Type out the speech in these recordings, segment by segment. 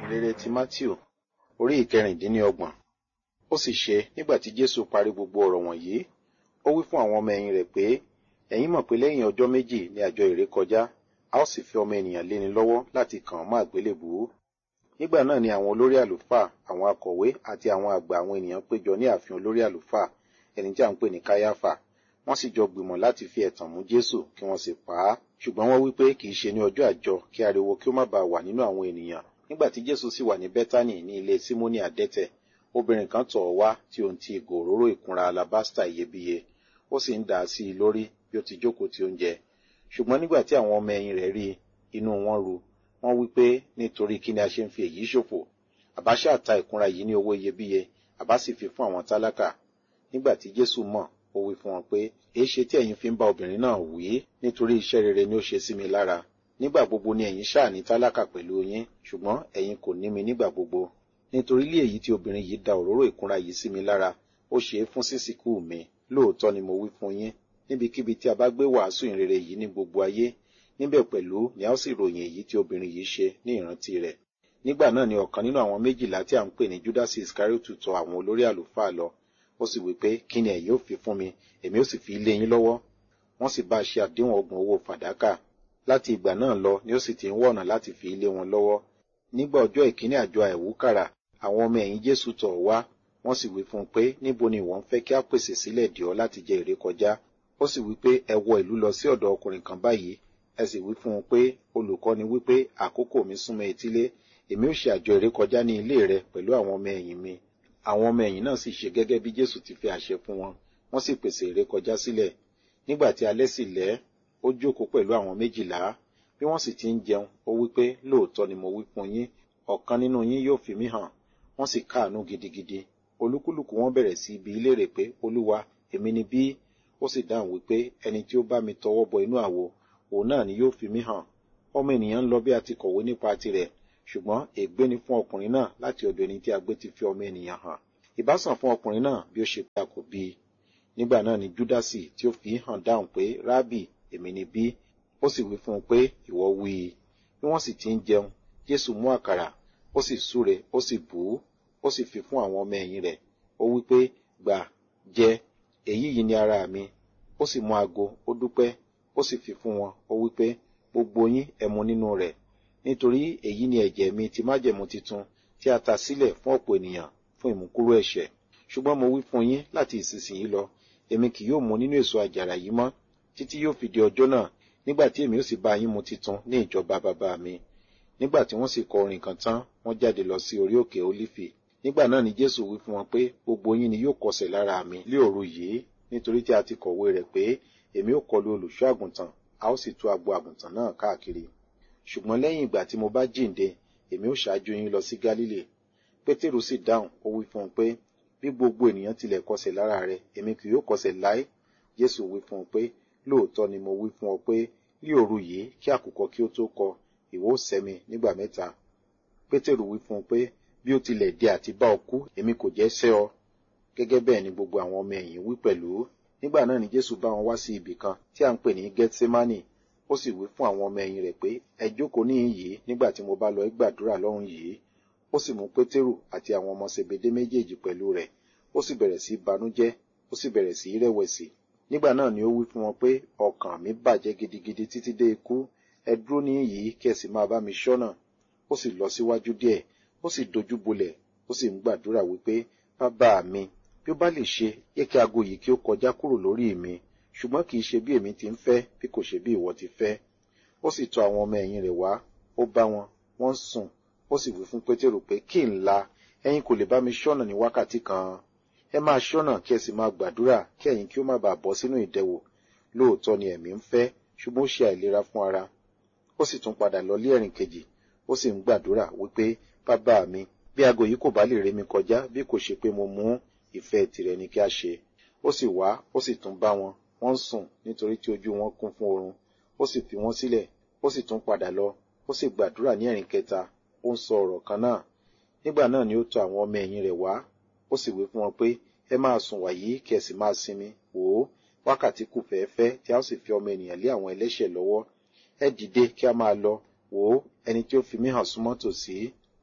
Ìhìnrere ti Mátíù, orí ìkẹrìndínlọ́gbọ̀n. Ó sì ṣe nígbà tí Jésù parí gbogbo ọ̀rọ̀ wọ̀nyí, ó wí fún àwọn ọmọ ẹ̀yìn rẹ̀ pé, ẹ̀yin mọ̀ pé lẹ́yìn ọjọ́ méjì ní àjọ ìrékọjá, a ó sì fi ọmọ ènìyàn léni lọ́wọ́ láti kàn án mọ́ àgbélébùú. Nígbà náà ni àwọn olórí àlùfáà, àwọn akọ̀wé àti àwọn àgbà àwọn ènìyàn péjọ ní ààfin olórí àlùfáà, ẹni tí a ń pè ní Káyáfà. Wọ́n sì jọ gbìmọ̀ láti fi ẹ̀tàn mú Jésù kí wọ́n sì pa á. Ṣùgbọ́n wọ́n wí pé kì í ṣe ní ọjọ́ àjọ, kí ariwo kí ó má baà wà nínú àwọn ènìyàn. Nígbà tí Jésù sì wà ní Bẹ́tánì ní ilé Símónì adẹ́tẹ̀, obìnrin kan tọ̀ ọ́ wá tí òun ti ìgò òróró ìkunra alabásítà iyebíye, ó sì ń dà á sí i lórí bí ó ti jókòó ti oúnjẹ. Ṣùgbọ́n nígbà tí àwọn ọmọ ẹ̀yìn rẹ̀ rí i, inú wọn ru. Wọ́n wí pé, nítorí kí ni a ṣe ń fi èyí ṣòfò? Àbá ṣáà ta ìkunra yìí ní owó iyebíye, àbá sì fi fún àwọn tálákà. Nígbà tí Jésù mọ̀, ó wí fún wọn pé, èéṣe tí ẹ̀yin fi ń bá obìnrin náà wí? Nítorí iṣẹ́ rere ni ó ṣe sí mi lára. Nígbà gbogbo ni ẹ̀yin ṣáà ní tálákà pẹ̀lú yín, ṣùgbọ́n ẹ̀yin kò ní mi nígbà gbogbo. Nítorí lé èyí tí obìnrin yìí da òróró ìkunra yìí sí mi lára, ó ṣe é fún sísìkú mi. Lóòótọ́ ni mo wí fún yín, níbikíbi tí a bá gbé wàásù ìrere yìí ní gbogbo ayé, níbẹ̀ pẹ̀lú ni a ó sì ròyìn èyí tí obìnrin yìí ṣe ní ìrántí rẹ̀. Nígbà náà ni ọ̀kan nínú àwọn méjìlá tí a ń pè ní Júdásì Ìsíkáríótù tọ̀ àwọn olórí àlùfáà lọ. Ó sì wí pé, kí ni ẹ̀yin ó fi fún mi, èmi ó sì fi lé yín lọ́wọ́. Wọ́n sì bá a ṣe àdéhùn 30 owó fàdákà. Láti ìgbà náà lọ ni ó sì ti ń wọ̀nà láti fi lé wọn lọ́wọ́. Nígbà ọjọ́ ìkíní àjọ àìwúkàrà, àwọn ọmọ ẹ̀yìn Jésù tọ̀ ọ́ wá. Wọ́n sì wí fún un pé, níbo ni ìwọ ń fẹ́ kí a pèsè sílẹ̀ dè ọ́ láti jẹ ìrékọjá? Ó sì wí pé, ẹ wọ ìlú lọ sí ọ̀dọ̀ ọkùnrin kan báyìí. Ẹ sì wí fún un pé, olùkọ́ni wí pé, àkókò mi súnmọ́ etílé, èmi ó ṣe àjọ ìrékọjá ní ilé rẹ pẹ̀lú àwọn ọmọ ẹ̀yìn mi. Àwọn ọmọ ẹ̀yìn náà sì ṣe gẹ́gẹ́ bí Jésù ti fi àṣẹ fún wọn. Wọ́n sì pèsè ìrékọjá sílẹ̀. Nígbà tí alẹ́ sì lẹ́, ó jókòó pẹ̀lú àwọn 12. Bí wọ́n sì ti ń jẹun, ó wí pé, lóòótọ́ ni mo wí fún yín, ọ̀kan nínú yín yóò fi mí hàn. Wọ́n sì káàánú gidigidi. Olúkúlùkù wọn bẹ̀rẹ̀ sí bi í léèrè pé, Olúwa, èmi ni bí? Ó sì dáhùn wípé, ẹni tí ó bá mi tọwọ́ bọ inú àwo, òun náà ni yóò fi mí hàn. Ọmọ ènìyàn ń lọ bí a ti kọ̀wé nípa tirẹ̀, ṣùgbọ́n ègbé ni fún ọkùnrin náà láti ọ̀dọ̀ ẹni tí a gbé ti fi ọmọ ènìyàn hàn. Ìbá sàn fún ọkùnrin náà bí ó ṣe pé a kò bí i. Nígbà náà ni Júdásì tí ó fi hàn dáhùn pé, Rábì, èmi ni bí? Ó sì wí fún un pé, ìwọ wí i. Bí wọ́n sì ti ń jẹun, Jésù mú àkàrà, ó sì súre, ó sì bù ú, ó sì fi fún àwọn ọmọ ẹ̀yìn rẹ̀. Ó wí pé, gbà, jẹ, èyí yìí ni ara mi. Ó sì mú ago, ó dúpẹ́, ó sì fi fún wọn. Ó wí pé, gbogbo yín ẹ mu nínú rẹ̀. Nítorí èyí ni ẹ̀jẹ̀ mi ti májẹ̀mú titun tí a ta sílẹ̀ fún ọ̀pọ̀ ènìyàn fún ìmúkúrò ẹ̀ṣẹ̀. Ṣùgbọ́n mo wí fún yín láti ìsinsìnyí lọ, èmi kì yóò mu nínú èso àjàrà yìí mọ́, títí yóò fi di ọjọ́ náà, nígbà tí èmi ó sì bá yín mu titun ní ìjọba bàbá mi. Nígbà tí wọ́n sì kọ orin kan tán, wọ́n jáde lọ sí orí òkè Ólífì. Nígbà náà ni Jésù wí fún wọn pé, gbogbo yín ni yóò kọsẹ̀ lára mi lé òru yìí, nítorí tí a ti kọ̀wé rẹ̀ pé, èmi ó kọlu olùṣọ́ àgùntàn, a ó sì tú agbo àgùntàn náà káàkiri. Ṣùgbọ́n lẹ́yìn ìgbà tí mo bá jíǹde, èmi ó ṣáájú yín lọ sí Gálílì. Pétérù sì dáhùn, ó wí fún un pé, bí gbogbo ènìyàn tilẹ̀ kọsẹ̀ lára rẹ, èmi kì yóò kọsẹ̀ láé. Jésù wí fún un pé, lóòótọ́ ni mo wí fún ọ pé, ní òru yìí kí àkùkọ kí ó tó kọ, ìwọ ó sẹ́ mi nígbà 3. Pétérù wí fún un pé, bí ó tilẹ̀ dé àti bá ọ kú, èmi kò jẹ́ sẹ́ ọ. Gẹ́gẹ́ bẹ́ẹ̀ ni gbogbo àwọn ọmọ ẹ̀yìn wí pẹ̀lú. Nígbà náà ni Jésù bá wọn wá sí ibì kan tí a ń pè ní Gẹ́tísémánì. Ó sì wí fún àwọn ọmọ ẹ̀yìn rẹ̀ pé, ẹ jókòó níhìn yìí nígbà tí mo bá lọ gbàdúrà lọ́hùn yìí. Ó sì mú Pétérù àti àwọn ọmọ Sebede méjèèjì pẹ̀lú rẹ̀. Ó sì bẹ̀rẹ̀ sí banújẹ́, ó sì bẹ̀rẹ̀ sí rẹ̀wẹ̀sì. Nígbà náà ni ó wí fún wọn pé, ọkàn mi bàjẹ́ gidigidi títí dé ikú. Ẹ dúró níhìn yìí kí ẹ sì máa bá mi ṣọ́nà. Ó sì lọ síwájú díẹ̀, ó sì dojú bolẹ̀, ó sì ń gbàdúrà wípé, bàbá mi, bí ó bá lè ṣe, yẹ kí ago yìí kí ó kọjá kúrò lórí mi. Ṣùgbọ́n kì í ṣe bí èmi ti ń fẹ́, bí kò ṣe bí ìwọ ti fẹ́. Ó sì tọ̀ àwọn ọmọ ẹ̀yìn rẹ̀ wá, ó bá wọn, wọ́n sùn. Ó sì wí fún Pétérù pé, kí n la, ẹ̀yin kò lè bá mi ṣọ́nà ní wákàtí kan. Ẹ máa ṣọ́nà kí ẹ sì máa gbàdúrà kí ẹ̀yin kí ó má bàa bọ́ sínú ìdẹwò. Lóòótọ́ ni ẹ̀mí ń fẹ́, ṣùgbọ́n ó ṣe àìlera fún ara. Ó sì tún padà lọ lé ẹ̀rìn kejì, ó sì ń gbàdúrà wípé, bàbá mi, bí ago yìí kò bá lè ré mi kọjá, bí kò ṣe pé mo mú ìfẹ́ tìrẹ ni kí a ṣe. Ó sì wá, ó sì tún bá wọn, wọ́n sùn nítorí tí ojú wọn kún fún oorun. Ó sì fi wọ́n sílẹ̀, ó sì tún padà lọ, ó sì gbàdúrà ní ẹ̀rìn kẹta, ó ń sọ ọ̀rọ̀ kan náà. Nígbà náà ni ó tọ̀ àwọn ọmọ ẹ̀yìn rẹ̀ wá, ó sì wí fún wọn pé, ẹ máa sùn wàyí kí ẹ sì máa sinmi. Wò ó, wákàtí kù fẹ́ẹ́fẹ́ tí a ó sì fi ọmọ ènìyàn lé àwọn ẹlẹ́ṣẹ̀ lọ́wọ́. Ẹ dìde kí a máa lọ. Wò ó, ẹni tí ó fi mí hàn súnmọ́ tòsí.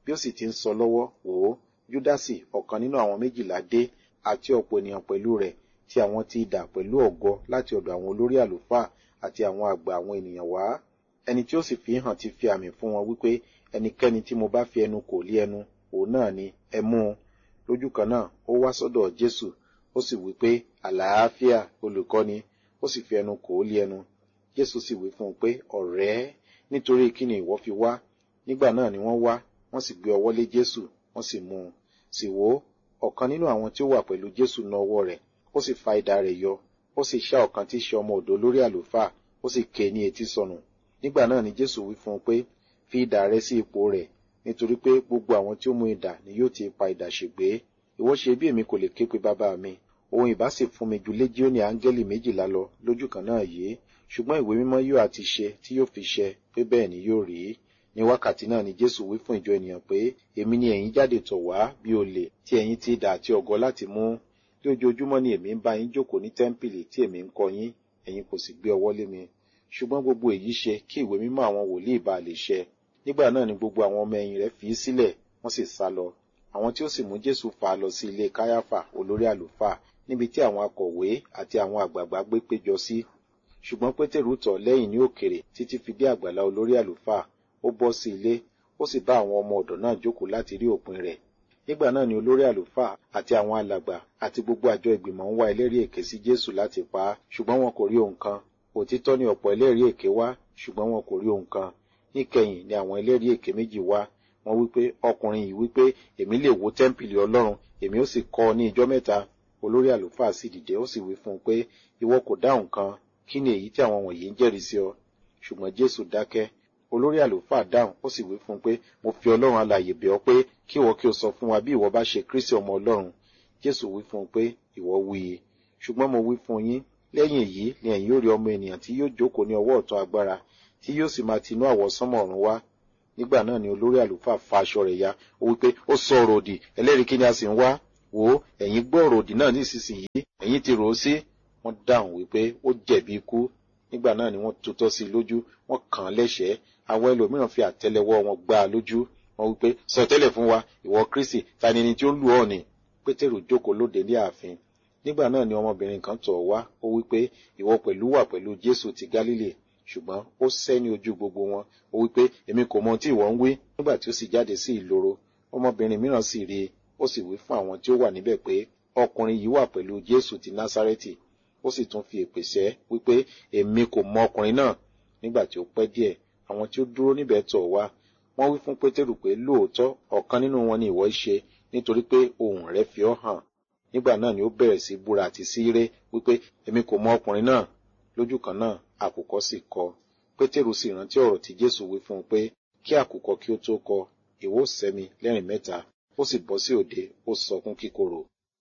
Bí ó sì ti ń sọ lọ́wọ́, wò ó, Júdásì, ọ̀kan nínú àwọn 12 dé, àti ọ̀pọ̀ ènìyàn pẹ̀lú rẹ̀, tí àwọn ti idà pẹ̀lú ọ̀gọ láti ọ̀dọ̀ àwọn olórí àlùfáà àti àwọn àgbà àwọn ènìyàn wá. Ẹni tí ó sì fi hàn ti fi àmì fún wọn wípé ẹnikẹ́ni tí mo bá fi ẹnu kò lé ẹnu, òun náà ni ẹ mú un. Lójú kan náà, ó wá sọ́dọ̀ Jésù, ó sì wípé, àlàáfíà, olùkọ́ni, ó sì fi ẹnu kò lé ẹnu. Jésù sì wí fún un pé, ọ̀rẹ́, nítorí kí ni ìwọ fi wá? Nígbà náà ni wọ́n wá, wọ́n sì gbé ọwọ́ lé Jésù, wọ́n sì mú un. Sì wò ó, ọ̀kan nínú àwọn tí ó wà pẹ̀lú Jésù na ọwọ́ rẹ̀, ó sì fa idà rẹ̀ yọ, ó sì ṣá ọ̀kan tí í ṣe ọmọ ọ̀dọ̀ olórí àlùfáà, ó sì ké ní etí sọnù. Nígbà náà ni Jésù wí fún un pé, fi idà rẹ sí ipò rẹ̀, nítorí pé gbogbo àwọn tí ó mú idà ni yóò ti pa idà ṣègbé. Ìwọ ṣe bí èmi kò lè ké pe bàbá mi, òun ìbá sì fún mi ju léjíónì áńgẹ́lì 12 lọ lójú kan náà yìí. Ṣùgbọ́n ìwé mímọ́ yóò àti ṣe tí yóò fi ṣẹ pé bẹ́ẹ̀ ni yóò rí. Ní wákàtí náà ni Jésù wí fún ìjọ ènìyàn pé, èmi ni ẹ̀yin jáde tọ̀ wá bí olè tí ẹ̀yin ti idà àti ọ̀gọ láti mú. Lójoojúmọ́ ni èmi ń bá yín jókòó ní tẹ́ḿpìlì tí èmi ń kọ́ yín, ẹ̀yin kò sì gbé ọwọ́ lé mi. Ṣùgbọ́n gbogbo èyí ṣe kí ìwé mímọ́ àwọn wòlíì bá lè ṣẹ. Nígbà náà ni gbogbo àwọn ọmọ ẹ̀yìn rẹ̀ fi í sílẹ̀, wọ́n sì sá lọ. Àwọn tí ó sì mú Jésù fà á lọ sí ilé Káyáfà, olórí àlùfáà, níbi tí àwọn akọ̀wé àti àwọn àgbààgbà gbé péjọ sí. Ṣùgbọ́n Pétérù tọ̀ lẹ́yìn ní òkèrè títí fi dé àgbàlá olórí àlùfáà. Ó bọ́ sí ilé, ó sì bá àwọn ọmọ ọ̀dọ̀ náà jókòó láti rí òpin rẹ̀. Nígbà náà ni olórí àlùfáà àti àwọn alàgbà àti gbogbo àjọ ìgbìmọ̀ ń wá ẹlẹ́rìí èké sí Jésù láti pa á, ṣùgbọ́n wọn kò rí ohun kan. Òtítọ́ ni ọ̀pọ̀ ẹlẹ́rìí èké wá, ṣùgbọ́n wọn kò rí ohun kan. Níkẹyìn ni àwọn ẹlẹ́rìí èké méjì wá. Wọ́n wípé, ọkùnrin yìí wípé, èmi lè wó tẹ́ḿpìlì Ọlọ́run, èmi ó sì kọ́ ọ ní ijọ́ 3. Olórí àlùfáà sì dìde, ó sì wí fún un pé, ìwọ kò dáhùn kan, kí ni èyí tí àwọn wọ̀nyí ń jẹ́rìí sí ọ? Ṣùgbọ́n Jésù dákẹ́. Olórí àlùfáà dáhùn, ó sì wí fún un pé, mo fi Ọlọ́run alààyè bẹ̀ ọ́ pé kí ìwọ kí o sọ fún wa bí ìwọ bá ṣe Kristi ọmọ Ọlọ́run. Jésù wí fún un pé, ìwọ wí i. Ṣùgbọ́n mo wí fún yín, lẹ́yìn èyí ni ẹ̀yin yóò rí ọmọ ènìyàn tí yóò jókòó ní ọwọ́ ọ̀tún agbára, tí yóò sì máa tinú àwọsánmọ̀ ọ̀run wá. Nígbà náà ni olórí àlùfáà fa aṣọ rẹ̀ ya, ó wípé, ó sọ ọ̀rọ̀ òdì, ẹlẹ́rìí kí ni a sì ń wá? Wò ó, ẹ̀yin gbọ́ ọ̀rọ̀ òdì náà nísinsìnyí, ẹ̀yin ti rò ó sí. Wọ́n dáhùn wípé ó jẹ̀bi ikú. Nígbà náà ni wọ́n tutọ́ sí i lójú, wọ́n kàn án lẹ́ṣẹ̀ẹ́. Àwọn ẹlòmíràn fi àtẹ́lẹwọ́ wọn gbá a lójú. Wọ́n wípé, sọtẹ́lẹ̀ fún wa, ìwọ Kristi, ta ni ẹni tí ó lù ọ́ ni? Pétérù jókòó lóde ní ààfin. Nígbà náà ni ọmọbìnrin kan tọ̀ wá, ó wípé, ìwọ pẹ̀lú wà pẹ̀lú Jésù ti Gálílì. Ṣùgbọ́n ó sẹ́ ní ojú gbogbo wọn, ó wípé, èmi kò mọ ohun tí ìwọ ń wí. Nígbà tí ó sì jáde sí ìloro, ọmọbìnrin mìíràn sì rí i, ó sì wí fún àwọn tí ó wà níbẹ̀ pé, ọkùnrin yìí wà pẹ̀lú Jésù ti Násárẹ́tì. Ó sì tún fi èpè sẹ́ wípé, èmi kò mọ ọkùnrin náà. Nígbà tí ó pẹ́ díẹ̀, àwọn tí ó dúró níbẹ̀ tọ̀ wá. Wọ́n wí fún Pétérù pé, lóòótọ́, ọ̀kan nínú wọn ni ìwọ ṣe, nítorí pé ohùn rẹ̀ fi ọ́ hàn. Nígbà náà ni ó bẹ̀rẹ̀ sí búra àti sí ré wípé, èmi kò mọ ọkùnrin náà. Lójú kan náà, àkùkọ sì kọ. Pétérù sì rántí ọ̀rọ̀ tí Jésù wí fún un pé, kí àkùkọ kí ó tó kọ, ìwọ ó sẹ́ mi lẹ́rìn 3. Ó sì bọ́ sí òde, ó sọkún kíkorò.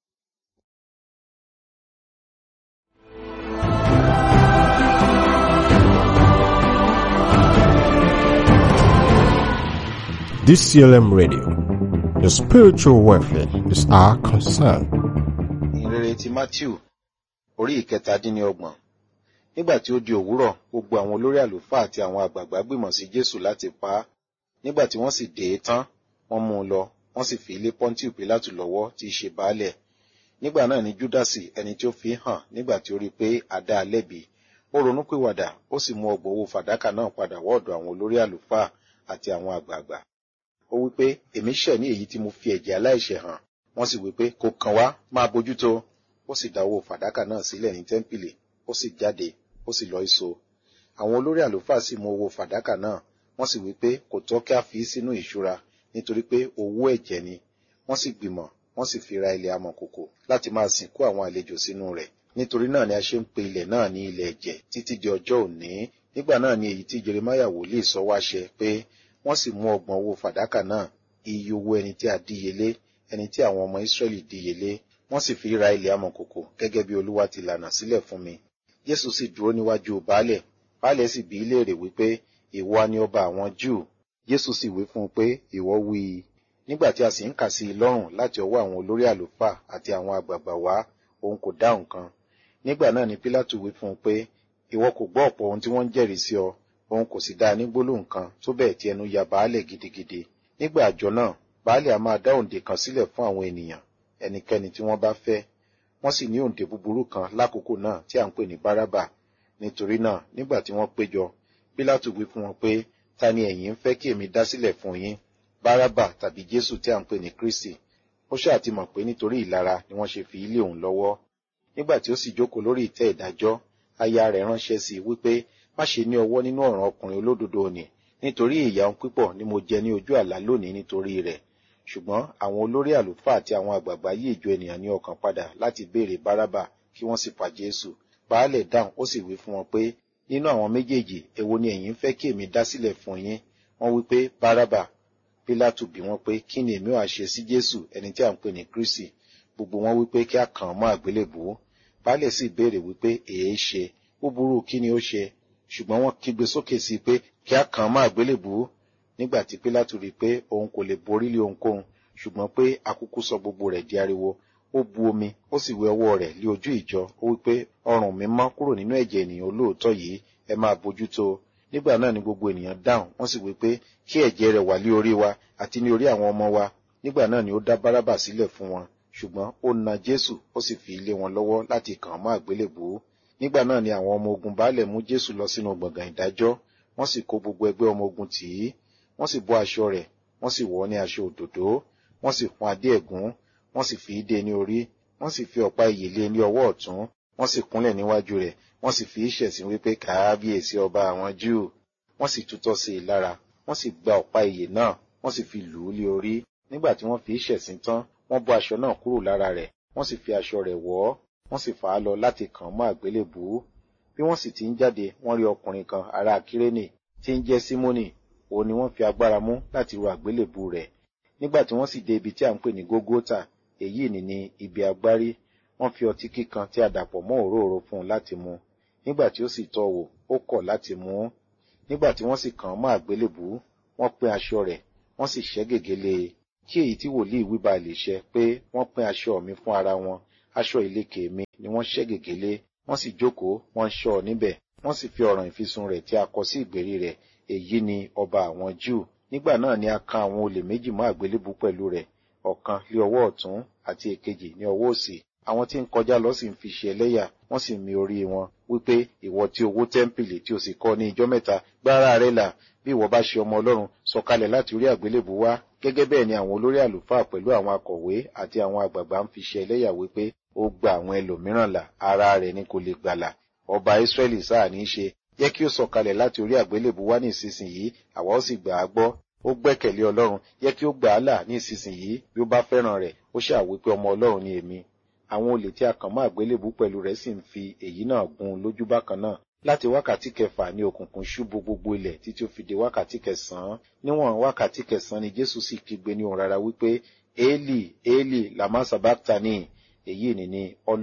DCLM Radio. Your spiritual welfare is our concern. Ìrere ti Mátíù, orí 17. Nígbà tí ó di òwúrọ̀, gbogbo àwọn olórí àlùfáà àti àwọn àgbààgbà gbìmọ̀ sí Jésù láti pa á. Nígbà tí wọ́n sì dè é tán, wọ́n mú un lọ, wọ́n sì fi lé Pọ́ntíù Pílátù lọ́wọ́ tí í ṣe baálẹ̀. Nígbà náà ni Júdásì, ẹni tí ó fi hàn nígbà tí ó rí pé a dá a lẹ́bi, ó ronúpìwàdà, ó sì mú ọgbọ̀n owó fàdákà náà padà wọ́ ọ̀dọ̀ àwọn olórí àlùfáà àti àwọn àgbààgbà. Ó wípé, èmi ṣẹ̀ ní èyí tí mo fi ẹ̀jẹ̀ aláìṣẹ̀ hàn. Wọ́n sì wípé, kò kàn wá, máa bójútó. Ó sì dá owó fàdákà náà sílẹ̀ ní tẹ́ḿpìlì, ó sì jáde, ó sì lọ ìso. Àwọn olórí àlùfáà sì mú owó fàdákà náà, wọ́n sì wípé, kò tọ́ kí a fi sínú ìṣúra, nítorí pé owó ẹ̀jẹ̀ ni. Wọ́n sì gbìmọ̀, wọ́n sì fi ra ilẹ̀ amọ̀kòkò láti máa sìnkú àwọn àlejò sínú rẹ̀. Nítorí náà ni a ṣe ń pe ilẹ̀ náà ní ilẹ̀ ẹ̀jẹ̀ títí di ọjọ́ òní. Nígbà náà ni èyí tí Jeremáyà wòlíì sọ wá ṣẹ pé, wọ́n sì mú ọgbọ̀n owó fàdákà náà, iye owó ẹni tí a díyelé, ẹni tí àwọn ọmọ Ísírẹ́lì díyelé, wọ́n sì fi ra ilẹ̀ amọ̀kòkò gẹ́gẹ́ bí Olúwa ti lànà sílẹ̀ fún mi. Jésù sì dúró níwájú baálẹ̀. Baálẹ̀ sì bi í léèrè wípé, ìwọ ni ọba àwọn Júù? Jésù sì wí fún un pé, ìwọ wí i. Nígbà tí a sì ń kà sí i lọ́rùn láti ọwọ́ àwọn olórí àlùfáà àti àwọn àgbààgbà wá, òun kò dáhùn kan. Nígbà náà ni Pílátù wí fún un pé, ìwọ kò gbọ́ ọ̀pọ̀ ohun tí wọ́n ń jẹ́rìí sí ọ, òun kò sì dá a ní gbólóhùn kan tó bẹ́ẹ̀ tí ẹnu ya baálẹ̀ gidigidi. Nígbà àjọ náà, baálé a máa dá òǹdè kan sílẹ̀ fún àwọn ènìyàn, ẹnikẹ́ni tí wọ́n bá fẹ́. Wọ́n sì ní òǹdè búburú kan lákòókò náà tí à ń pè ní Bárábà. Nítorí náà, nígbà tí wọ́n péjọ, Pílátù wí fún wọn pé, ta ni ẹ̀yin ń fẹ́ kí èmi dá sílẹ̀ fún yín, Bárábà tàbí Jésù tí à ń pè ní Kristi? Ó ṣáà ti mọ̀ pé nítorí ìlara ni wọ́n ṣe fi lé òun lọ́wọ́. Nígbà tí ó sì jókòó lórí ìtẹ́ ìdájọ́, aya rẹ̀ ránṣẹ́ sí i wípé, má ṣe ní ọwọ́ nínú ọ̀ràn ọkùnrin olódodo nì, nítorí ìyà ohun pípọ̀ ni mo jẹ ní ojú àlá lónìí nítorí rẹ̀. Ṣùgbọ́n àwọn olórí àlùfáà àti àwọn àgbààgbà yí ìjọ ènìyàn ní ọkàn padà láti béèrè Bárábà kí wọ́n sì pa Jésù. Baálẹ̀ dáhùn ó sì wí fún wọn pé, nínú àwọn méjèèjì èwo ni ẹ̀yin fẹ́ kí èmi dá sílẹ̀ fún yín? Wọ́n wí pé, Bárábà. Pílátù bi wọ́n pé, kí ni èmi ó ṣe sí Jésù ẹni tí à ń pè ní Kristi? Gbogbo wọn wí pé kí a kàn án mọ́ àgbélébùú. Baálẹ̀ sì béèrè wípé èé ṣe, búburú kí ni ó ṣe? Ṣùgbọ́n wọ́n kígbe sókè sí i pé kí a kàn án mọ́ àgbélébùú. Nígbà tí Pílátù rí i pé òun kò lè borí lé ohunkóhun, ṣùgbọ́n pé akúkú sọ gbogbo rẹ̀ di ariwo, ó bu omi, ó sì wẹ ọwọ́ rẹ̀ lé ojú ìjọ, ó wí pé ọrùn mi mọ́ kúrò nínú ẹ̀jẹ̀ ènìyàn olóòótọ́ yìí, ẹ máa bójútó. Nígbà náà ni gbogbo ènìyàn dáhùn, wọ́n sì wí pé kí ẹ̀jẹ̀ rẹ̀ wà lé orí wa àti ní orí àwọn ọmọ wa. Nígbà náà ni ó dá Bárábà sílẹ̀ fún wọn, ṣùgbọ́n ó na Jésù, ó sì fi lé wọn lọ́wọ́ láti kàn án mọ́ àgbélébùú. Nígbà náà ni àwọn ọmọ ogun baálẹ̀ mú Jésù lọ sínú gbọ̀ngàn ìdájọ́, wọ́n sì kó gbogbo ẹgbẹ́ ọmọ ogun tì í, wọ́n sì bọ́ aṣọ rẹ̀, wọ́n sì wọ̀ ọ́ ní aṣọ òdòdó, wọ́n sì pọ́n adé ẹ̀gún, wọ́n sì fi idẹ ní orí, wọ́n sì fi ọ̀pá ìyè lé ní ọwọ́ ọ̀tún, wọ́n sì kúnlẹ̀ níwájú rẹ̀, wọ́n sì fi í ṣẹ̀sín wípé kábíyèsí ọba àwọn Júù. Wọ́n sì tutọ́ sí i lára, wọ́n sì gba ọ̀pá ìyè náà, wọ́n sì fi lù ú lé orí. Nígbà tí wọ́n fi í ṣẹ̀sín tán, wọ́n bọ́ aṣọ náà kúrò lára rẹ̀, wọ́n sì fi aṣọ rẹ̀ wọ̀ ọ́, wọ́n sì fà á lọ láti kàn án mọ́ àgbélébùú. Bí wọ́n sì ti ń jáde, wọ́n rí ọkùnrin kan ará Kírénè tí ń jẹ́ Símónì, òun ni wọ́n fi agbára mú láti ru àgbélébùú rẹ̀. Nígbà tí wọ́n sì dé ibi tí à ń pè ní Gógótà, èyí ni ibi agbárí, wọ́n fi ọtí kíkan tí a dàpọ̀ mọ́ òróró fún un láti mu. Nígbà tí ó sì tọ́ wò, ó kọ̀ láti mu ún. Nígbà tí wọ́n sì kàn án mọ́ àgbélébùú, wọ́n pín aṣọ rẹ̀, wọ́n sì ṣẹ́ gègé lé e. Kí èyí tí wòlíì wí bá lè ṣẹ pé wọ́n pín aṣọ mi fún ara wọn, aṣọ ìlekè mi ni wọ́n ṣẹ́ gègé lé. Wọ́n sì jókòó, wọ́n ṣọ́ ọ níbẹ̀, wọ́n sì fi ọ̀ràn ìfisùn rẹ̀ tí a kọ sí ìgbèrí rẹ̀, èyí ni ọba àwọn Júù. Nígbà náà ni a kan àwọn olè méjì mọ́ àgbélébùú pẹ̀lú rẹ̀, ọ̀kan lé ọwọ́ ọ̀tún àti èkejì ní ọwọ́ òsì. Àwọn tí ń kọjá lọ sì ń fi ṣe ẹlẹ́yà, wọ́n sì mì orí wọn, wípé ìwọ tí ó wó tẹ́ḿpìlì tí ó sì kọ́ ní ijọ́ mẹ́ta, gbá ara rẹ là, bí ìwọ bá ṣe ọmọ Ọlọ́run, sọ̀kalẹ̀ láti orí àgbélébùú wá. Gẹ́gẹ́ bẹ́ẹ̀ ni àwọn olórí àlùfáà pẹ̀lú àwọn akọ̀wé àti àwọn àgbààgbà ń fi ṣe ẹlẹ́yà wípé ó gba àwọn ẹlòmíràn là, ara rẹ̀ ni kò lè gbàlà. Ọba Ísírẹ́lì sáà ní í ṣe, jẹ́ kí ó sọ̀kalẹ̀ láti orí àgbélébùú wá ní ìsinsìnyí, àwa ó sì gbà á gbọ́. Ó gbẹ́kẹ̀lé Ọlọ́run, jẹ́ kí ó gbà á là ní ìsinsìnyí, bí ó bá fẹ́ràn rẹ̀, ó ṣáà wí pé ọmọ Ọlọ́run ni èmi. Àwọn olè tí a kàn mọ́ àgbélébùú pẹ̀lú rẹ̀ sì ń fi èyí náà gún un lójú bákan náà. Láti wákàtí kẹfà ni òkùnkùn ṣú bo gbogbo ilẹ̀ títí ó fi di wákàtí kẹsàn-án. Níwọ̀n wákàtí kẹsàn-án ni Jésù sì kígbe ní ohùn rara wípé, Éèlì, Éèlì, làmá sàbáktánì, èyí ni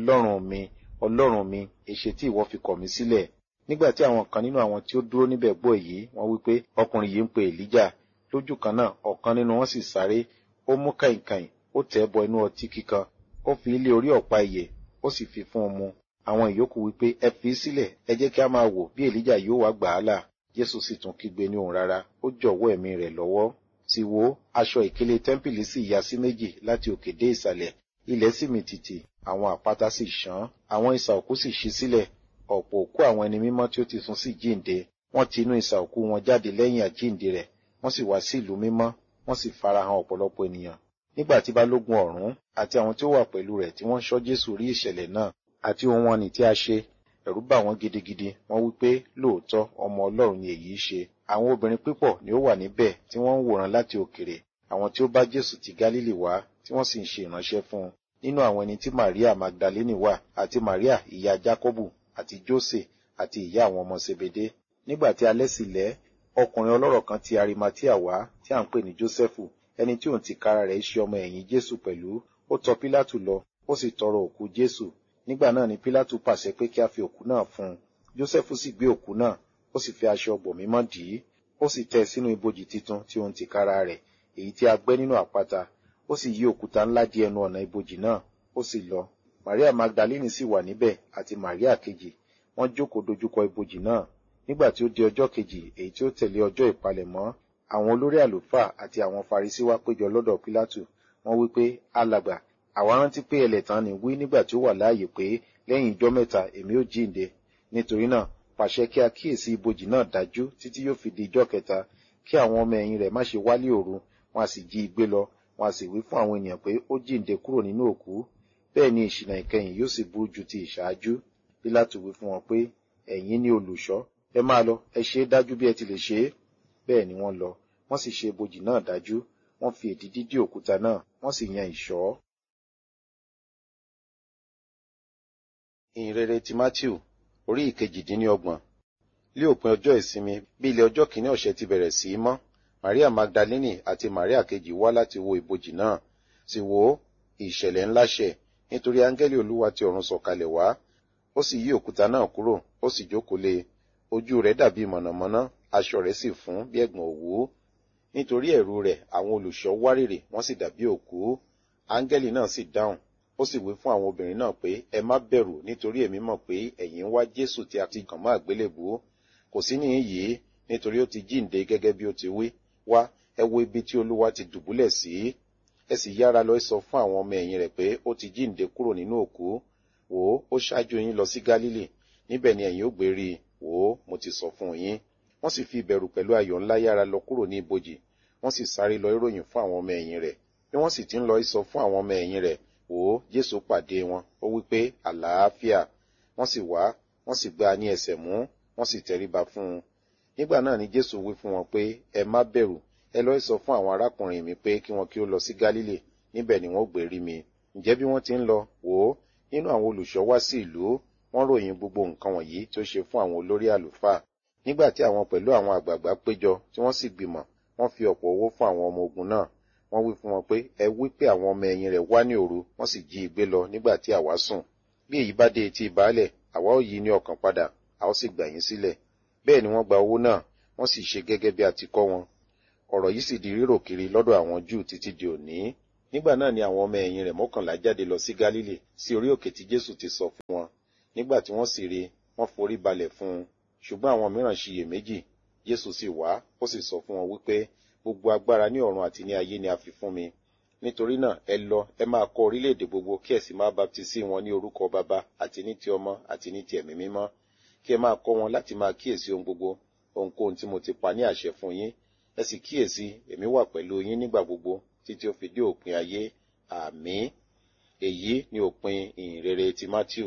Ọlọ́run mi, èṣe tí ìwọ fi kọ̀ mí sílẹ̀? Nígbà tí àwọn kan nínú àwọn tí ó dúró níbẹ̀ gbọ́ èyí, wọ́n wípé ọkùnrin yìí ń pe Èlíjà. Lójú kan náà, ọ̀kan nínú wọn sì sáré, ó mú kàìnkàìn, ó tẹ̀ bọ inú ọtí kíkan, ó fi lé orí ọ̀pá ìyè, ó sì fi fún un mu. Àwọn ìyókù wípé ẹ fi í sílẹ̀, ẹ jẹ́ kí a máa wò bí Èlíjà yóò wá gbà á là. Jésù sì tún kígbe ní ohùn rara, ó jọ̀wọ́ ẹ̀mí rẹ̀ lọ́wọ́. Sì wò, aṣọ ìkélé tẹ́ḿpìlì sì ya sí méjì láti òkè dé ìsàlẹ̀, ilẹ̀ sì mì tìtì, àwọn àpáta sì ṣán, àwọn isà òkú sì ṣí sílẹ̀, ọ̀pọ̀ òkú àwọn ẹni mímọ́ tí ó ti sun sì jíǹde. Wọ́n ti inú isà òkú wọn jáde lẹ́yìn àjíǹde rẹ̀, wọ́n sì wá sí ìlú mímọ́, wọ́n sì farahàn ọ̀pọ̀lọpọ̀ ènìyàn. Nígbà tí balógun ọ̀rún àti àwọn tí ó wà pẹ̀lú rẹ̀ tí wọ́n ṣọ́ Jésù rí ìṣẹ̀lẹ̀ náà àti ohun wọn nì tí a ṣe, ẹ̀rù bà wọ́n gidigidi, wọ́n wí pé lóòótọ́ ọmọ Ọlọ́run ni èyí ṣe. Àwọn obìnrin pípọ̀ ni ó wà níbẹ̀ tí wọ́n ń wòran láti òkèrè, àwọn tí ó bá Jésù ti Gálílì wá tí wọ́n sì ń ṣe ìránṣẹ́ fún un. Nínú àwọn ẹni tí Màríà Magdalene wà àti Màríà ìyá Jákọ́bù àti Jósè àti ìyá àwọn ọmọ Sebede. Nígbà tí alẹ́ sì lẹ́, ọkùnrin ọlọ́rọ̀ kan ti Arimatia wá tí à ń pè ní Jósẹ́fù, ẹni tí òun tìkára rẹ̀ ṣe ọmọ ẹ̀yìn Jésù pẹ̀lú. Ó tọ̀ Pílátù lọ, ó sì tọrọ òkú Jésù. Nígbà náà ni Pílátù pàṣẹ pé kí a fi òkú náà fún un. Jósẹ́fù sì gbé òkú náà, ó sì fi aṣọ ọ̀gbọ̀ mímọ́ dì í, ó sì tẹ́ sínú ibojì titun tí òun tìkára rẹ̀, èyí tí a gbẹ́ nínú àpáta. Ó sì yí òkúta ńlá dí ẹnu ọ̀nà ibojì náà, ó sì lọ. Màríà Magdalene sì wà níbẹ̀ àti Màríà kejì, wọ́n jókòó dojúkọ ibojì náà. Nígbà tí ó di ọjọ́ kejì, èyí tí ó tẹ̀lé ọjọ́ ìpalẹ̀mọ́, àwọn olórí àlùfáà àti àwọn Farisí wá péjọ lọ́dọ̀ Pílátù. Wọ́n wí pé, alàgbà, àwa rántí pé ẹlẹ́tàn ni wí nígbà tí ó wà láàyè pé lẹ́yìn ijọ́ mẹ́ta èmi ó jíǹde. Nítorí náà pàṣẹ kí a kíyèsí ibojì náà dájú títí yóò fi di ijọ́ kẹta, kí àwọn ọmọ ẹ̀yìn rẹ̀ má ṣe wálé òru, wọn a sì jí i gbé lọ, wọn a sì wí fún àwọn ènìyàn pé ó jíǹde kúrò nínú òkú. Bẹ́ẹ̀ ni ìṣìnà ìkẹyìn yóò sì burú ju ti ìṣáájú. Pílátù wí fún wọn pé, ẹ̀yin ni olùṣọ́, ẹ máa lọ, ẹ ṣe é dájú bí ẹ ti lè ṣe é. Bẹ́ẹ̀ ni wọ́n lọ, wọ́n sì ṣe ibojì náà dájú, wọ́n fi èdìdì dí òkúta náà, wọ́n sì yan ìṣọ́. Ìhìnrere ti Mátíù, orí ìkejìdínlọ́gbọ̀n. Lí òpin ọjọ́ ìsinmi, bí ilẹ̀ ọjọ́ kìíní ọ̀sẹ̀ ti bẹ̀rẹ̀ sí í mọ́, Màríà Magdalene àti Màríà kejì wá láti wo ibojì náà. Sì wò ó, ìṣẹ̀lẹ̀ ńlá ṣẹ̀, nítorí áńgẹ́lì Olúwa ti ọ̀run sọ̀kalẹ̀ wá. Ó sì yí òkúta náà kúrò, ó sì jókòó lé e. Ojú rẹ̀ dàbí mọ̀nàmọ́ná, aṣọ rẹ̀ sì fún bí ẹ̀gbọ̀n òwú. Nítorí ẹ̀rù rẹ̀, àwọn olùṣọ́ wárìrì, wọ́n sì dàbí òkú. Áńgẹ́lì náà sì dáhùn, ó sì wí fún àwọn obìnrin náà pé, ẹ má bẹ̀rù, nítorí èmi mọ̀ pé ẹ̀yin ń wá Jésù tí a ti kàn mọ́ àgbélébùú. Kò sí níhìn yìí, nítorí ó ti jíǹde gẹ́gẹ́ bí ó ti wí. Wá, ẹ wo ibi tí Olúwa ti dùbúlẹ̀ sí. Ẹ sì yára lọ sọ fún àwọn ọmọ ẹ̀yìn rẹ̀ pé ó ti jíǹde kúrò nínú òkú. Wò ó ṣáájú yín lọ sí Gálílì, níbẹ̀ ni ẹ̀yin ó gbé rí i. Wò ó, mo ti sọ fún yín. Wọ́n sì fi ìbẹ̀rù pẹ̀lú ayọ̀ ńlá yára lọ kúrò ní ibojì. Wọ́n sì sáré lọ ìròyìn fún àwọn ọmọ ẹ̀yìn rẹ̀. Bí wọ́n sì ti ń lọ sọ fún àwọn ọmọ ẹ̀yìn rẹ̀, wò ó, Jésù pàdé wọn. Ó wí pé, àlàáfíà. Wọ́n sì wá, wọ́n sì gbá a ní ẹsẹ̀ mú, wọ́n sì tẹríba fún un. Nígbà náà ni Jésù wí fún wọn pé, ẹ má bẹ̀rù, ẹ lọ sọ fún àwọn arákùnrin mi pé kí wọn kí ó lọ sí Gálílì, níbẹ̀ ni wọ́n ó gbé rí mi. Ǹjẹ́ bí wọ́n ti ń lọ, wò ó, nínú àwọn olùṣọ́ wá sí ìlú, wọ́n ròyìn gbogbo nǹkan wọ̀nyí tí ó ṣe fún àwọn olórí àlùfáà. Nígbà tí àwọn pẹ̀lú àwọn àgbààgbà péjọ tí wọ́n sì gbìmọ̀, wọ́n fi ọ̀pọ̀ owó fún àwọn ọmọ ogun náà. Wọ́n wí fún wọn pé, ẹ wí pé àwọn ọmọ ẹ̀yìn rẹ̀ wá ní òru, wọ́n sì jí i gbé lọ nígbà tí àwa sùn. Bí èyí bá dé etí baálẹ̀, àwa ó yí ní ọkàn padà, a ó sì gbà yín sílẹ̀. Bẹ́ẹ̀ ni wọ́n gba owó náà, wọ́n sì ṣe gẹ́gẹ́ bí a ti kọ́ wọn. Ọ̀rọ̀ yìí sì di rírò kiri lọ́dọ̀ àwọn Júù títí di òní. Nígbà náà ni àwọn ọmọ ẹ̀yìn rẹ̀ 11 jáde lọ sí Gálílì, sí orí òkè tí Jésù ti sọ fún wọn. Nígbà tí wọ́n sì rí, wọ́n forí balẹ̀ fún un. Ṣùgbọ́n àwọn mìíràn ṣiyèméjì. Jésù sì wá, ó sì sọ fún wọn wípé, gbogbo agbára ní ọ̀run àti ní ayé ni a fi fún mi. Nítorí náà ẹ lọ, ẹ máa kọ́ orílẹ̀-èdè gbogbo, kí ẹ sì máa baptisí wọn ní orúkọ Baba àti ní ti Ọmọ àti ní ti Ẹ̀mí Mímọ́. Kí ẹ máa kọ́ wọn láti máa kíyèsí ohun gbogbo, ohunkóhun tí mo ti pa ní àṣẹ fún yín. Ẹ sì kíyèsí, èmi wà pẹ̀lú yín nígbà gbogbo, títí ó fi dé òpin ayé. Àmín. Èyí ni òpin ìhìnrere ti Mátíù.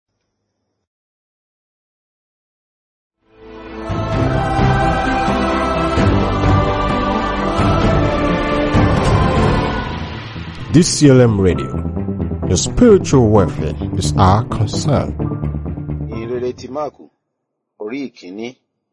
DCLM Radio. Your spiritual welfare is our concern. Ìhìnrere ti Máàkù, orí ìkíní.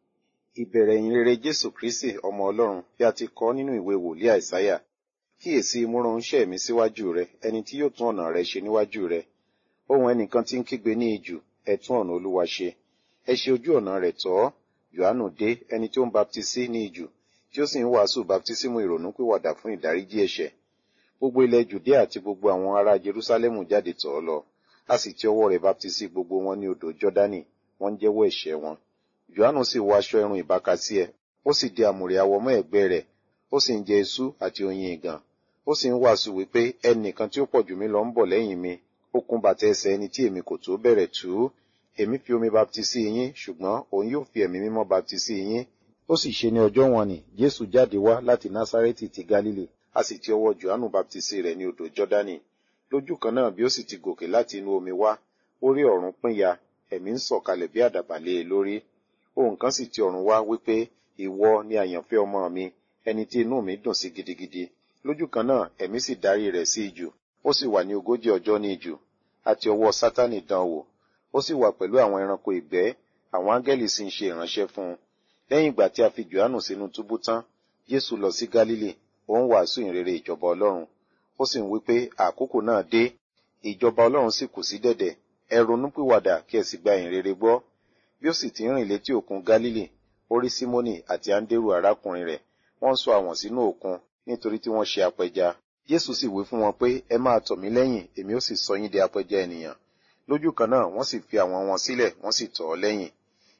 Ìbẹ̀rẹ̀ ìhìnrere Jésù Kristi ọmọ Ọlọ́run bí a ti kọ nínú ìwé wòlíì Àìsáyà. Kíyèsí, mo rán ìránṣẹ́ mi síwájú rẹ, ẹni tí yóò tún ọ̀nà rẹ ṣe níwájú rẹ. Ohùn ẹnìkan tí ń kígbe ní ijù, ẹ tún ọ̀nà Olúwa ṣe. Ẹ ṣe ojú ọ̀nà rẹ̀ tọ́. Jòhánù dé, ẹni tí ó ń baptisí ní ijù, tí ó sì ń wàásù baptisímù ìrònúpìwàdà fún ìdáríjì ẹ̀ṣẹ̀. Gbogbo ilẹ̀ Jùdíà àti gbogbo àwọn ará Jerúsálẹ́mù jáde tọ̀ ọ́ lọ. A sì ti ọwọ́ rẹ̀ baptisí gbogbo wọn ní odò Jọ́dánì, wọ́n ń jẹ́wọ́ ẹ̀ṣẹ̀ wọn. Jòhánù sì wọ aṣọ ẹ̀rùn ìbákasíẹ, ó sì di àmùrè awọ mọ́ ẹ̀gbẹ́ rẹ̀, ó sì ń jẹ eṣú àti oyin ìgàn. Ó sì ń wàásù wípé ẹnìkan tí ó pọ̀ jù mí lọ ń bọ̀ lẹ́yìn mi, ó kún bàtà ẹsẹ̀ ẹni tí èmi kò tó bẹ̀rẹ̀ tú. Èmi fi omi baptisí yín, ṣùgbọ́n òun yóò fi ẹ̀mí mímọ́ baptisí yín. Ó sì ṣe ní ọjọ́ wọn ni Jésù jáde wá láti Násárẹ́tì ti Gálílì, a sì ti ọwọ́ Jòhánù baptisí rẹ̀ ní odò Jọ́dánì. Lójú kan náà bí ó sì ti gòkè láti inú omi wá, ó rí ọ̀run pínyà, ẹ̀mí ń sọ̀kalẹ̀ bí àdàbà lé e lórí. Ohùn kan sì ti ọ̀run wá wípé, ìwọ ni àyànfẹ́ ọmọ mi, ẹni tí inú mi dùn sí gidigidi. Lójú kan náà ẹ̀mí sì darí rẹ̀ sí ijù, ó sì wà ní 40 ọjọ́ ní ijù, àti ọwọ́ Sátánì dán wò. Ó sì wà pẹ̀lú àwọn ẹranko ìgbẹ́, àwọn áńgẹ́lì sì ń ṣe ìránṣẹ́ fún un. Lẹ́yìn ìgbà tí a fi Jòhánù sínú túbú tán, Jésù lọ sí Gálílì, ó ń wàásù ìrere ìjọba Ọlọ́run. Ó sì ń wí pé àkókò náà dé, ìjọba Ọlọ́run sì kù sí dẹ̀dẹ̀, ẹ ronúpìwàdà kí ẹ sì gba ìrere gbọ́. Bí ó sì ti ń rìn létí òkun Gálílì, ó rí Símónì àti Áńdérù arákùnrin rẹ̀, wọ́n ń sọ àwọ̀n sínú òkun nítorí tí wọ́n ṣe apẹja. Jésù sì wí fún wọn pé, ẹ máa tọ̀ mí lẹ́yìn, èmi ó sì sọ yín di apẹja ènìyàn. Lójú kan náà wọ́n sì fi àwọn wọn sílẹ̀, wọ́n sì tọ̀ ọ́ lẹ́yìn.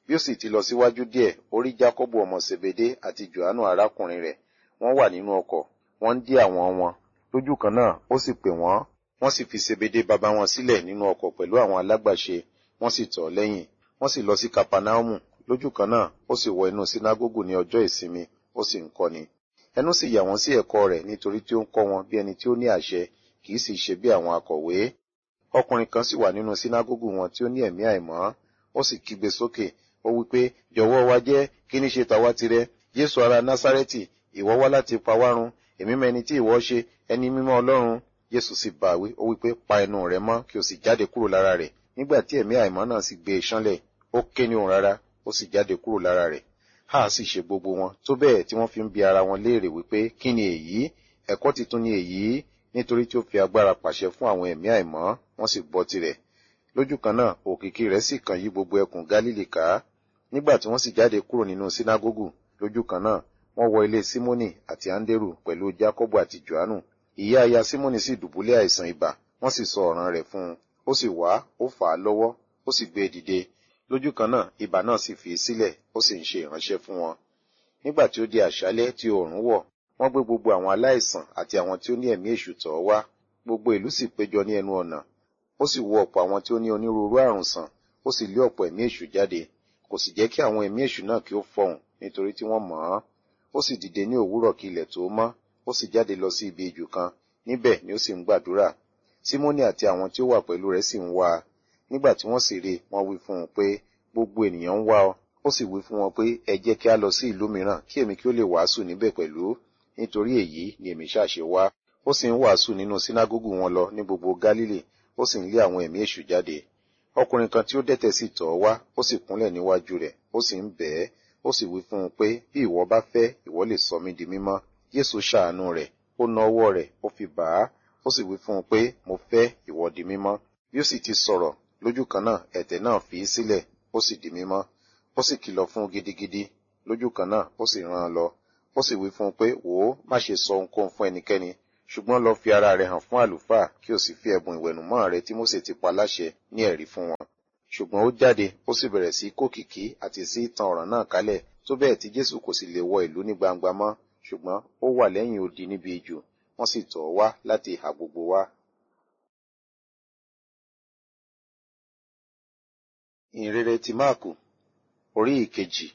Bí ó sì ti lọ síwájú díẹ̀, ó rí Jákọ́bù ọmọ Sebede àti Jòhánù arákùnrin rẹ̀, wọ́n wà nínú ọkọ̀, wọ́n ń dí àwọn wọn. Lójú kan náà ó sì pè wọ́n, wọ́n sì fi Sebede baba wọn sílẹ̀ nínú ọkọ̀ pẹ̀lú àwọn alágbàṣe, wọ́n sì tọ̀ ọ́ lẹ́yìn. Wọ́n sì lọ sí Kapernaumu. Lójú kan náà ó sì wọ inú sínágógù ní ọjọ́ ìsinmi, ó sì ń kọ́ni. Ẹnu sì yà wọ́n sí ẹ̀kọ́ rẹ̀ nítorí tí ó ń kọ́ wọn bí ẹni tí ó ní àṣẹ, kì í sì ṣe bí àwọn akọ̀wé. Ọkùnrin kan sì wà nínú sínágógù wọn tí ó ní ẹ̀mí àìmọ́, ó sì kígbe sókè, ó wí pé, jọ̀wọ́ wa jẹ́, kí ní ṣe tàwa tirẹ̀? Jésù ará Násárẹ́tì, ìwọ wá láti pa wá run, èmi mọ ẹni tí ìwọ ṣe, ẹni mímọ́ Ọlọ́run. Jésù sì bá wí, ó wí pé, pa ẹnu rẹ mọ́, kí o sì jáde kúrò lára rẹ̀. Nígbà tí ẹ̀mí àìmọ́ náà sì gbé e ṣánlẹ̀, ó ké ní ohùn rárá, ó sì jáde kúrò lára rẹ̀. Háà sì ṣe gbogbo wọn, tó bẹ́ẹ̀ tí wọ́n fi ń bi ara wọn léèrè wípé, kí ni èyí? Ẹ̀kọ́ titun ni èyí, nítorí tí ó fi agbára pàṣẹ fún àwọn ẹ̀mí àìmọ́, wọ́n sì gbọ́ tirẹ̀. Lójú kan náà òkìkí rẹ̀ sì kàn yí gbogbo ẹkùn Gálílì ká. Nígbà tí wọ́n sì jáde kúrò nínú sínágógù, lójú kan náà wọ́n wọ ilé Símónì àti Áńdérù pẹ̀lú Jákọ́bù àti Jòhánù. Ìyá aya Símónì sì dùbúlẹ̀ àìsàn ibà, wọ́n sì sọ ọ̀ràn rẹ̀ fún un. Ó sì wá, ó fà á lọ́wọ́, ó sì gbé e dìde. Lójú kan náà ibà náà sì fi í sílẹ̀, ó sì ń ṣe ìránṣẹ́ fún wọn. Nígbà tí ó di àṣálẹ́ tí oòrùn wọ̀, wọ́n gbé gbogbo àwọn aláìsàn àti àwọn tí ó ní ẹ̀mí èṣù tọ̀ ọ́ wá. Gbogbo ìlú sì péjọ ní ẹnu ọ̀nà. Ó sì wo ọ̀pọ̀ àwọn tí ó ní onírúurú àrùn sàn, ó sì lé ọ̀pọ̀ ẹ̀mí èṣù jáde. Kò sì jẹ́ kí àwọn ẹ̀mí èṣù náà kí ó fọhùn, nítorí tí wọ́n mọ̀ ọ́n. Ó sì dìde ní òwúrọ̀ kí ilẹ̀ tó mọ́, ó sì jáde lọ sí ibi ijù kan, níbẹ̀ ni ó sì ń gbàdúrà. Símónì àti àwọn tí ó wà pẹ̀lú rẹ̀ sì ń wá a. Nígbà tí wọ́n sì rí i, wọ́n wí fún un pé, gbogbo ènìyàn ń wá ọ. Ó sì wí fún wọn pé, ẹ jẹ́ kí a lọ sí ìlú mìíràn, kí èmi kí ó lè wàásù níbẹ̀ pẹ̀lú, nítorí èyí ni èmi ṣàṣe wá. Ó sì ń wàásù nínú sínágógù wọn lọ ní gbogbo Gálílì, ó sì ń lé àwọn ẹ̀mí èṣù jáde. Ọkùnrin kan tí ó dẹ́tẹ̀ sì tọ̀ ọ́ wá, ó sì kúnlẹ̀ níwájú rẹ̀, ó sì ń bẹ̀ ẹ́, ó sì wí fún un pé, bí ìwọ bá fẹ́, ìwọ lè sọ mí di mímọ́. Jésù ṣàánú rẹ̀, ó na ọwọ́ rẹ̀, ó fi bà á, ó sì wí fún un pé, mo fẹ́, ìwọ di mímọ́. Bí ó sì ti sọ̀rọ̀, lójú kan náà ẹ̀tẹ̀ náà fi í sílẹ̀, ó sì di mímọ́. Ó sì kìlọ̀ fún un gidigidi, lójú kan náà ó sì rán an lọ. Ó sì wí fún un pé, wò ó, má ṣe sọ ohunkóhun fún ẹnikẹ́ni, ṣùgbọ́n lọ fi ara rẹ̀ hàn fún àlùfáà, kí o sì fi ẹ̀bùn ìwẹ̀nùmọ́ rẹ tí Mósè ti pa láṣẹ ní ẹ̀rí fún wọn. Ṣùgbọ́n ó jáde, ó sì bẹ̀rẹ̀ sí kókìkí àti sí tan ọ̀ràn náà kálẹ̀, tó bẹ́ẹ̀ tí Jésù kò sì lè wọ ìlú ní gbangba mọ́, ṣùgbọ́n ó wà lẹ́yìn odi níbi ijù, wọ́n sì tọ̀ ọ́ wá láti ìhà gbogbo wá. Ìhìnrere ti Máàkù, orí ìkejì.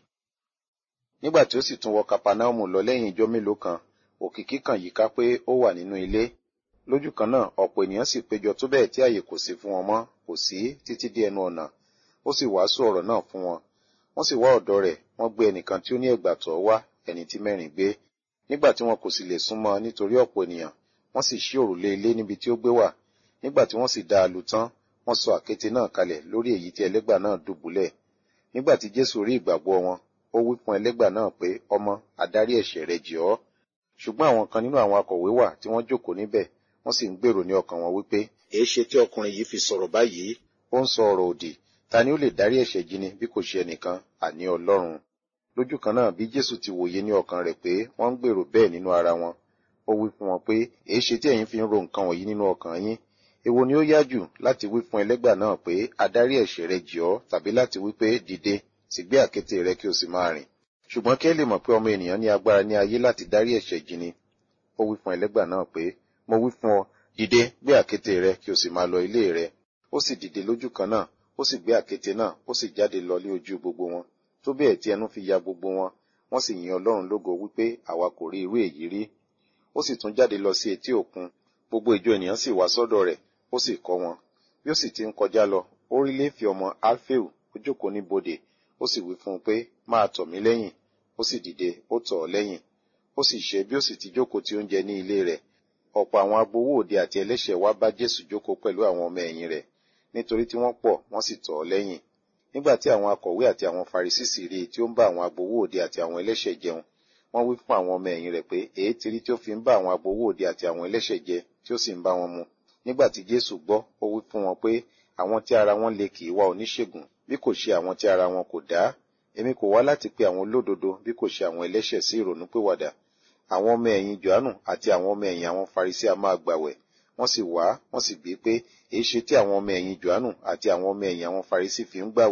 Nígbà tí ó sì tún wọ Kapernaumu lọ lẹ́yìn ijọ́ mélòó kan, òkìkí kan yíká pé ó wà nínú ilé. Lójú kan náà ọ̀pọ̀ ènìyàn sì péjọ tó bẹ́ẹ̀ tí àyè kò sí fún wọn mọ́, kò sí títí dé ẹnu ọ̀nà. Ó sì wàásù ọ̀rọ̀ náà fún wọn. Wọ́n sì wá ọ̀dọ̀ rẹ̀, wọ́n gbé ẹnìkan tí ó ní ẹ̀gbà tọ̀ wá, ẹni tí mẹ́rin gbé. Nígbà tí wọn kò sì lè súnmọ́ nítorí ọ̀pọ̀ ènìyàn, wọ́n sì ṣí òrùlé ilé níbi tí ó gbé wà. Nígbà tí wọ́n sì dá a lù tán, wọ́n sọ àkéte náà kalẹ̀ lórí èyí tí ẹlẹ́gbà náà dùbúlẹ̀. Nígbà tí Jésù rí ìgbàgbọ́ wọn, ó wí fún ẹlẹ́gbà náà pé, ọmọ, àdárí ẹ̀ṣẹ̀ rẹ jì ọ́. Ṣùgbọ́n àwọn kan nínú àwọn akọ̀wé wà tí wọ́n jókòó níbẹ̀, wọ́n sì ń gbèrò ní ọkàn wọn wípé, èéṣe tí ọkùnrin yìí fi sọ̀rọ̀ báyìí? Ó ń sọ ọ̀rọ̀ òdì. Ta ni ó lè dárí ẹ̀ṣẹ̀ jì ni bí kò ṣe ẹnìkan, àní Ọlọ́run? Lójú kan náà bí Jésù ti wòye ní ọkàn rẹ̀ pé wọ́n ń gbèrò bẹ́ẹ̀ nínú ara wọn, ó wí fún wọn pé, èéṣe tí ẹ̀yin fi ń ro nǹkan wọ̀nyí nínú ọkàn yín? Èwo ni ó yá jù, láti wí fún ẹlẹ́gbà náà pé, àdárí ẹ̀ṣẹ̀ rẹ jì ọ́, tàbí láti wí pé, dìde, sì gbé àkéte rẹ kí o sì máa rìn? Ṣùgbọ́n kí ẹ lè mọ̀ pé ọmọ ènìyàn ní agbára ní ayé láti dárí ẹ̀ṣẹ̀ jì ni. Ó wí fún ẹlẹ́gbà náà pé, mo wí fún ọ, dìde, gbé àkéte rẹ kí o sì máa lọ ilé rẹ. Ó sì dìde lójú kan náà, ó sì gbé àkéte náà, ó sì jáde lọ lé ojú gbogbo wọn, tó bẹ́ẹ̀ tí ẹnu fi ya gbogbo wọn. Wọ́n sì yin Ọlọ́run lógo wípé àwa kò rí irú èyí rí. Ó sì tún jáde lọ sí etí òkun, gbogbo ìjọ ènìyàn sì wá sọ́dọ̀ rẹ̀, ó sì kọ́ wọn. Bí ó sì ti ń kọjá lọ, ó rí Léfì ọmọ Alfeu, ó jókòó ní bodè, ó sì wí fún un pé, máa tọ̀ mí lẹ́yìn. Ó sì dìde, ó tọ̀ ọ́ lẹ́yìn. Ó sì ṣe bí ó sì ti jókòó tí oúnjẹ ní ilé rẹ̀, ọ̀pọ̀ àwọn agbowó òde àti ẹlẹ́ṣẹ̀ wá bá Jésù jókòó pẹ̀lú àwọn ọmọ ẹ̀yìn rẹ̀, nítorí tí wọ́n pọ̀, wọ́n sì tọ̀ ọ́ lẹ́yìn. Nígbà tí àwọn akọ̀wé àti àwọn Farisí sì rí i tí ó ń bá àwọn agbowó òde àti àwọn ẹlẹ́ṣẹ̀ jẹun, wọ́n wí fún àwọn ọmọ ẹ̀yìn rẹ̀ pé, èé ti rí tí ó fi ń bá àwọn agbowó òde àti àwọn ẹlẹ́ṣẹ̀ jẹ, tí ó sì ń bá wọn mu. Nígbà tí Jésù gbọ́, ó wí fún wọn pé, àwọn tí ara wọn le kì í wá oníṣègùn, bí kò ṣe àwọn tí ara wọn kò dá. Èmi kò wá láti pe àwọn olódodo, bí kò ṣe àwọn ẹlẹ́ṣẹ̀ sí ìrònúpìwàdà. Àwọn ọmọ ẹ̀yìn Jòhánù àti àwọn ọmọ ẹ̀yìn àwọn Farisí a máa gbàwẹ̀. Wọ́n sì wá, wọ́n sì bí pé, èéṣe tí àwọn ọmọ ẹ̀yìn Jòhánù àti àwọn ọmọ ẹ̀yìn àwọn Farisí fi ń gbàwẹ̀,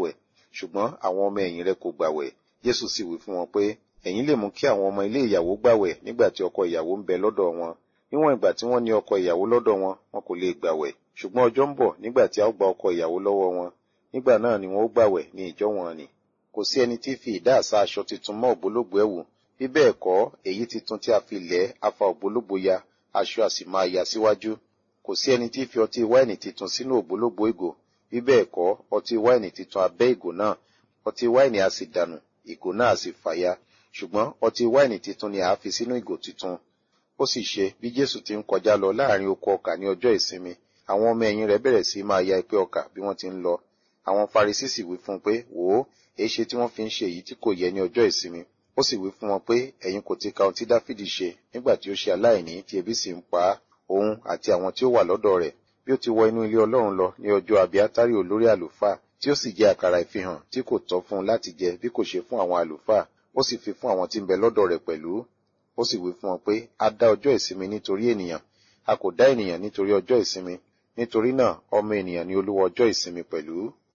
ṣùgbọ́n àwọn ọmọ ẹ̀yìn rẹ̀ kò gbàwẹ̀. Jésù sì wí fún wọn pé, ẹ̀yin lè mú kí àwọn ọmọ ilé ìyàwó gbàwẹ̀ nígbà tí ọkọ ìyàwó ń bẹ lọ́dọ̀ wọn. Níwọ̀n ìgbà tí wọ́n ní ọkọ ìyàwó lọ́dọ̀ wọn, wọn kò lè gbàwẹ̀. Ṣùgbọ́n ọjọ́ ń bọ̀ nígbà tí a ó gba ọkọ ìyàwó lọ́wọ́ wọn. Nígbà náà ni wọn ó gbàwẹ̀ ní ìjọ wọn nì. Kò sí ẹni tí fi ìdá àṣà aṣọ titun mọ́ ògbólógbò ẹ̀wù. Bí bẹ́ẹ̀ kọ́, èyí titun tí a fi lẹ̀ á fa ògbólógbò ya, aṣọ a sì máa ya síwájú. Kò sí ẹni tí fi ọtí wáìnì titun sínú ògbólógbò ìgò. Bí bẹ́ẹ̀ kọ́, ọtí wáìnì titun abẹ́ ìgò náà, ọtí wáìnì a sì dànù, ìgò náà a sì fàya. Ṣùgbọ́n ọtí wáìnì titun ni a fi sínú ìgò titun. Ó sì ṣe, bí Jésù ti ń kọjá lọ láàrin oko ọkà ní ọjọ́ ìsinmi, àwọn ọmọ ẹ̀yìn rẹ̀ bẹ̀rẹ̀ sí máa ya ìpẹ́ ọkà bí wọ́n ti ń lọ. Àwọn Farisí sì wí fún un pé, wò ó, èéṣe tí wọ́n fi ń ṣe èyí tí kò yẹ ní ọjọ́ ìsinmi. Ó sì wí fún wọn pé, ẹ̀yin kò ti ka ohun tí Dáfídì ṣe nígbà tí ó ṣe aláìní tí ebi sì ń pa á, òun àti àwọn tí ó wà lọ́dọ̀ rẹ̀, bí ó ti wọ inú ilé Ọlọ́run lọ ní ọjọ́ Abiátárì olórí àlùfáà, tí ó sì jẹ àkàrà ìfihàn tí kò tọ́ fún un láti jẹ bí kò ṣe fún àwọn àlùfáà, ó sì fi fún àwọn tí ń bẹ lọ́dọ̀ rẹ̀ pẹ̀lú. Ó sì wí fún wọn pé, a dá ọjọ́ ìsinmi nítorí ènìyàn, a kò dá ènìyàn nítorí ọjọ́ ìsinmi. Nítorí náà, ọmọ ènìyàn ni olúwa ọjọ́ ìsinmi pẹ̀lú.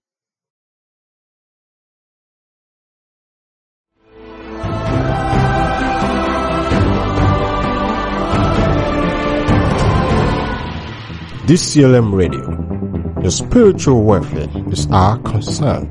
DCLM Radio. Your spiritual welfare is our concern.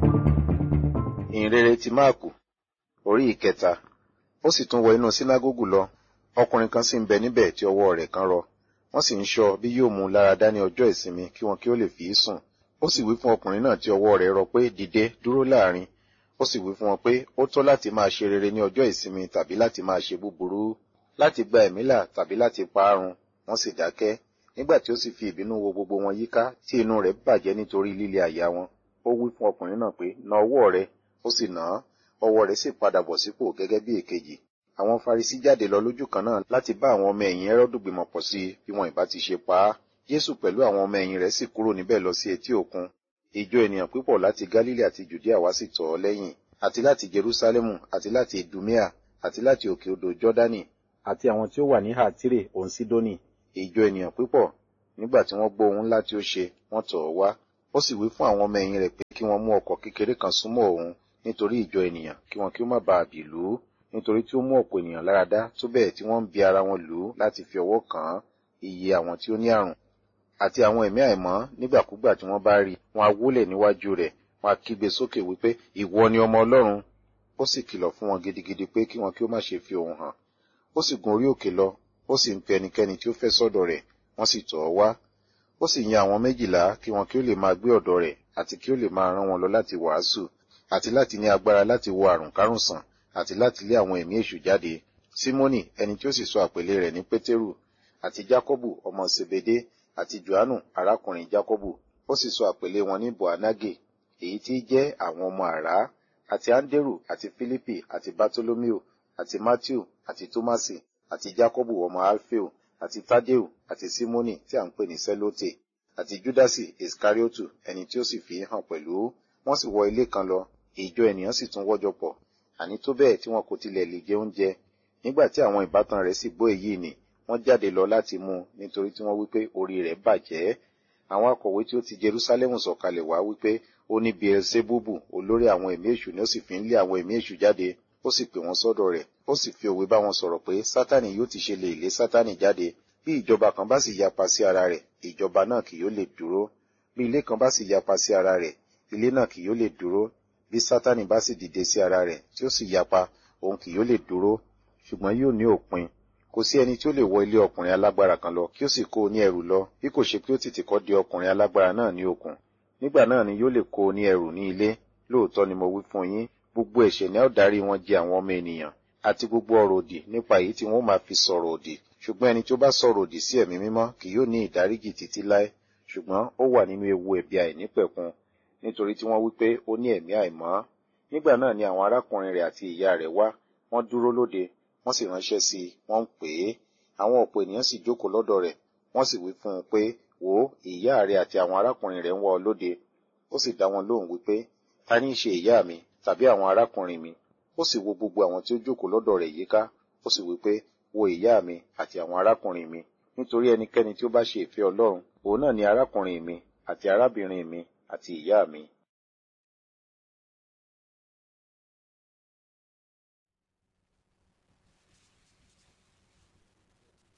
Ìhìnrere ti Máàkù, orí ìkẹta. Ó sì tún wọ inú sínágógù lọ. Ọkùnrin kan sì ń bẹ níbẹ̀ tí ọwọ́ rẹ̀ kan rọ. Wọ́n sì ń ṣọ́ bí yóò mú un lára dá ní ọjọ́ ìsinmi kí wọn kí ó lè fi í sùn. Ó sì wí fún ọkùnrin náà tí ọwọ́ rẹ̀ rọ pé, dìde, dúró láàrin. Ó sì wí fún wọn pé, ó tọ́ láti máa ṣe rere ní ọjọ́ ìsinmi tàbí láti máa ṣe búburú, láti gba ẹ̀mí là tàbí láti pa á run. Wọ́n sì dákẹ́. Nígbà tí ó sì fi ìbínú wo gbogbo wọn yíká, tí inú rẹ̀ bàjẹ́ nítorí líle àyà wọn, ó wí fún ọkùnrin náà pé, na ọwọ́ rẹ. Ó sì nà án. Ọwọ́ rẹ̀ sì padà bọ̀ sípò gẹ́gẹ́ bí èkejì. Àwọn Farisí jáde lọ lójú kan náà láti bá àwọn ọmọ ẹ̀yìn Hẹ́rọ́dù gbìmọ̀ pọ̀ sí bí wọn ìbá ti ṣe pa á. Jésù pẹ̀lú àwọn ọmọ ẹ̀yìn rẹ̀ sì kúrò níbẹ̀ lọ sí etí òkun. Ìjọ ènìyàn púpọ̀ láti Gálílì àti Jùdíà wá sì tọ̀ ọ́ lẹ́yìn, àti láti Jerúsálẹ́mù, àti láti Idumea, àti láti òkè odò Jọ́dánì, àti àwọn tí ó wà ní Hátírè òun Sídónì. Ìjọ ènìyàn púpọ̀, nígbà tí wọ́n gbọ́ ohun ńlá tí ó ṣe, wọ́n tọ̀ ọ́ wá. Ó sì wí fún àwọn ọmọ ẹ̀yìn rẹ̀ pé kí wọ́n mú ọkọ̀ kékeré kan súnmọ́ òun nítorí ìjọ ènìyàn, kí wọn kí ó má baà bì lù ú, nítorí tí ó mú ọ̀pọ̀ ènìyàn lára dá tó bẹ́ẹ̀ tí wọ́n ń bi ara wọn lù ú láti fi ọwọ́ kàn án, iye àwọn tí ó ní àrùn. Àti àwọn ẹ̀mí àìmọ́ nígbàkúgbà tí wọ́n bá rí, wọn á wólẹ̀ níwájú rẹ̀, wọn á kígbe sókè wípé, ìwọ ni ọmọ Ọlọ́run. Ó sì kìlọ̀ fún wọn gidigidi pé kí wọn kí ó má ṣe fi ohùn hàn. Ó sì gun orí òkè lọ, ó sì ń pe ẹnikẹ́ni tí ó fẹ́ sọ́dọ̀ rẹ̀, wọ́n sì tọ̀ ọ́ wá. Ó sì yan àwọn 12 kí wọn kí ó lè máa gbé ọ̀dọ̀ rẹ̀, àti kí ó lè máa rán wọn lọ láti wàásù, àti láti ní agbára láti wo àrùn kárùn sàn, àti láti lé àwọn ẹ̀mí èṣù jáde. Símónì, ẹni tí ó sì sọ àpèlé rẹ̀ ní Pétérù, àti Jákọ́bù ọmọ Sebede, àti Jòhánù arákùnrin Jákọ́bù. Ó sì sọ àpèlé wọn ní Bòánágè, èyí tí jẹ́ àwọn ọmọ àrá, àti Áńdérù, àti Fílípì, àti Bátólómíò, àti Mátíù, àti Tómásì, àti Jákọ́bù ọmọ Alfeo, àti Tádéù, àti Símónì tí à ń pè ní Sẹ́lótè, àti Júdásì Ìskáríótù, ẹni tí ó sì fi hàn pẹ̀lú. Wọ́n sì wọ ilé kan lọ, ìjọ ènìyàn sì tún wọ́jọ pọ̀, àní tó bẹ́ẹ̀ tí wọn kò tilẹ̀ lè jẹ oúnjẹ. Nígbà tí àwọn ìbátan rẹ̀ sì gbọ́ èyí nì, wọ́n jáde lọ láti mú un, nítorí tí wọ́n wípé orí rẹ̀ bàjẹ́. Àwọn akọ̀wé tí ó ti Jerúsálẹ́mù sọ̀kalẹ̀ wá wípé ó ní Beelzebúbù, olórí àwọn ẹ̀mí èṣù ni ó sì fi ń lé àwọn ẹ̀mí èṣù jáde. Ó sì pè wọ́n sọ́dọ̀ rẹ̀, ó sì fi òwe bá wọn sọ̀rọ̀ pé Sátánì yóò ti ṣe lè lé Sátánì jáde. Bí ìjọba kan bá sì yapa sí ara rẹ̀, ìjọba náà kì yóò lè dúró. Bí ilé kan bá sì yapa sí ara rẹ̀, ilé náà kì yóò lè dúró. Bí Sátánì bá sì dìde sí ara rẹ̀ tí ó sì yapa, òun kì yóò lè dúró, ṣùgbọ́n yóò ní òpin. Kò sí ẹni tí ó lè wọ ilé ọkùnrin alágbára kan lọ kí ó sì kó o ní ẹrù lọ, bí kò ṣe pé ó tètè kọ́ di ọkùnrin alágbára náà ní okùn. Nígbà náà ni yóò lè kó o ní ẹrù ní ilé. Lóòótọ́ ni mo wí fún yín, gbogbo ẹ̀ṣẹ̀ ni a ó dárí wọn jẹ àwọn ọmọ ènìyàn, àti gbogbo ọ̀rọ̀ òdì nípa èyí tí wọ́n máa fi sọ̀rọ̀ òdì. Ṣùgbọ́n ẹni tí ó bá sọ̀rọ̀ òdì sí ẹ̀mí mímọ́ kì yóò ní ìdáríjì títí láé, ṣùgbọ́n ó wà nínú ewu ẹ̀bi àìnípẹ̀kun, nítorí tí wọ́n wí pé ó ní ẹ̀mí àìmọ́. Nígbà náà ni àwọn arákùnrin rẹ̀ àti ìyá rẹ̀ wá, wọ́n dúró lóde, wọ́n sì ránṣẹ́ sí i, wọ́n ń pè é. Àwọn ọ̀pọ̀ ènìyàn sì jókòó lọ́dọ̀ rẹ̀, wọ́n sì wí fún un pé, wò ó, ìyá rẹ̀ àti àwọn arákùnrin rẹ̀ ń wá ọ lóde. Ó sì dá wọn lóhùn wípé, ta ní í ṣe ìyá mi tàbí àwọn arákùnrin mi? Ó sì wo gbogbo àwọn tí ó jókòó lọ́dọ̀ rẹ̀ yíká, ó sì wí pé, wo ìyá mi àti àwọn arákùnrin mi. Nítorí ẹnikẹ́ni tí ó bá ṣe ìfẹ́ Ọlọ́run, òun náà ni arákùnrin mi àti arábìnrin mi àti ìyá mi.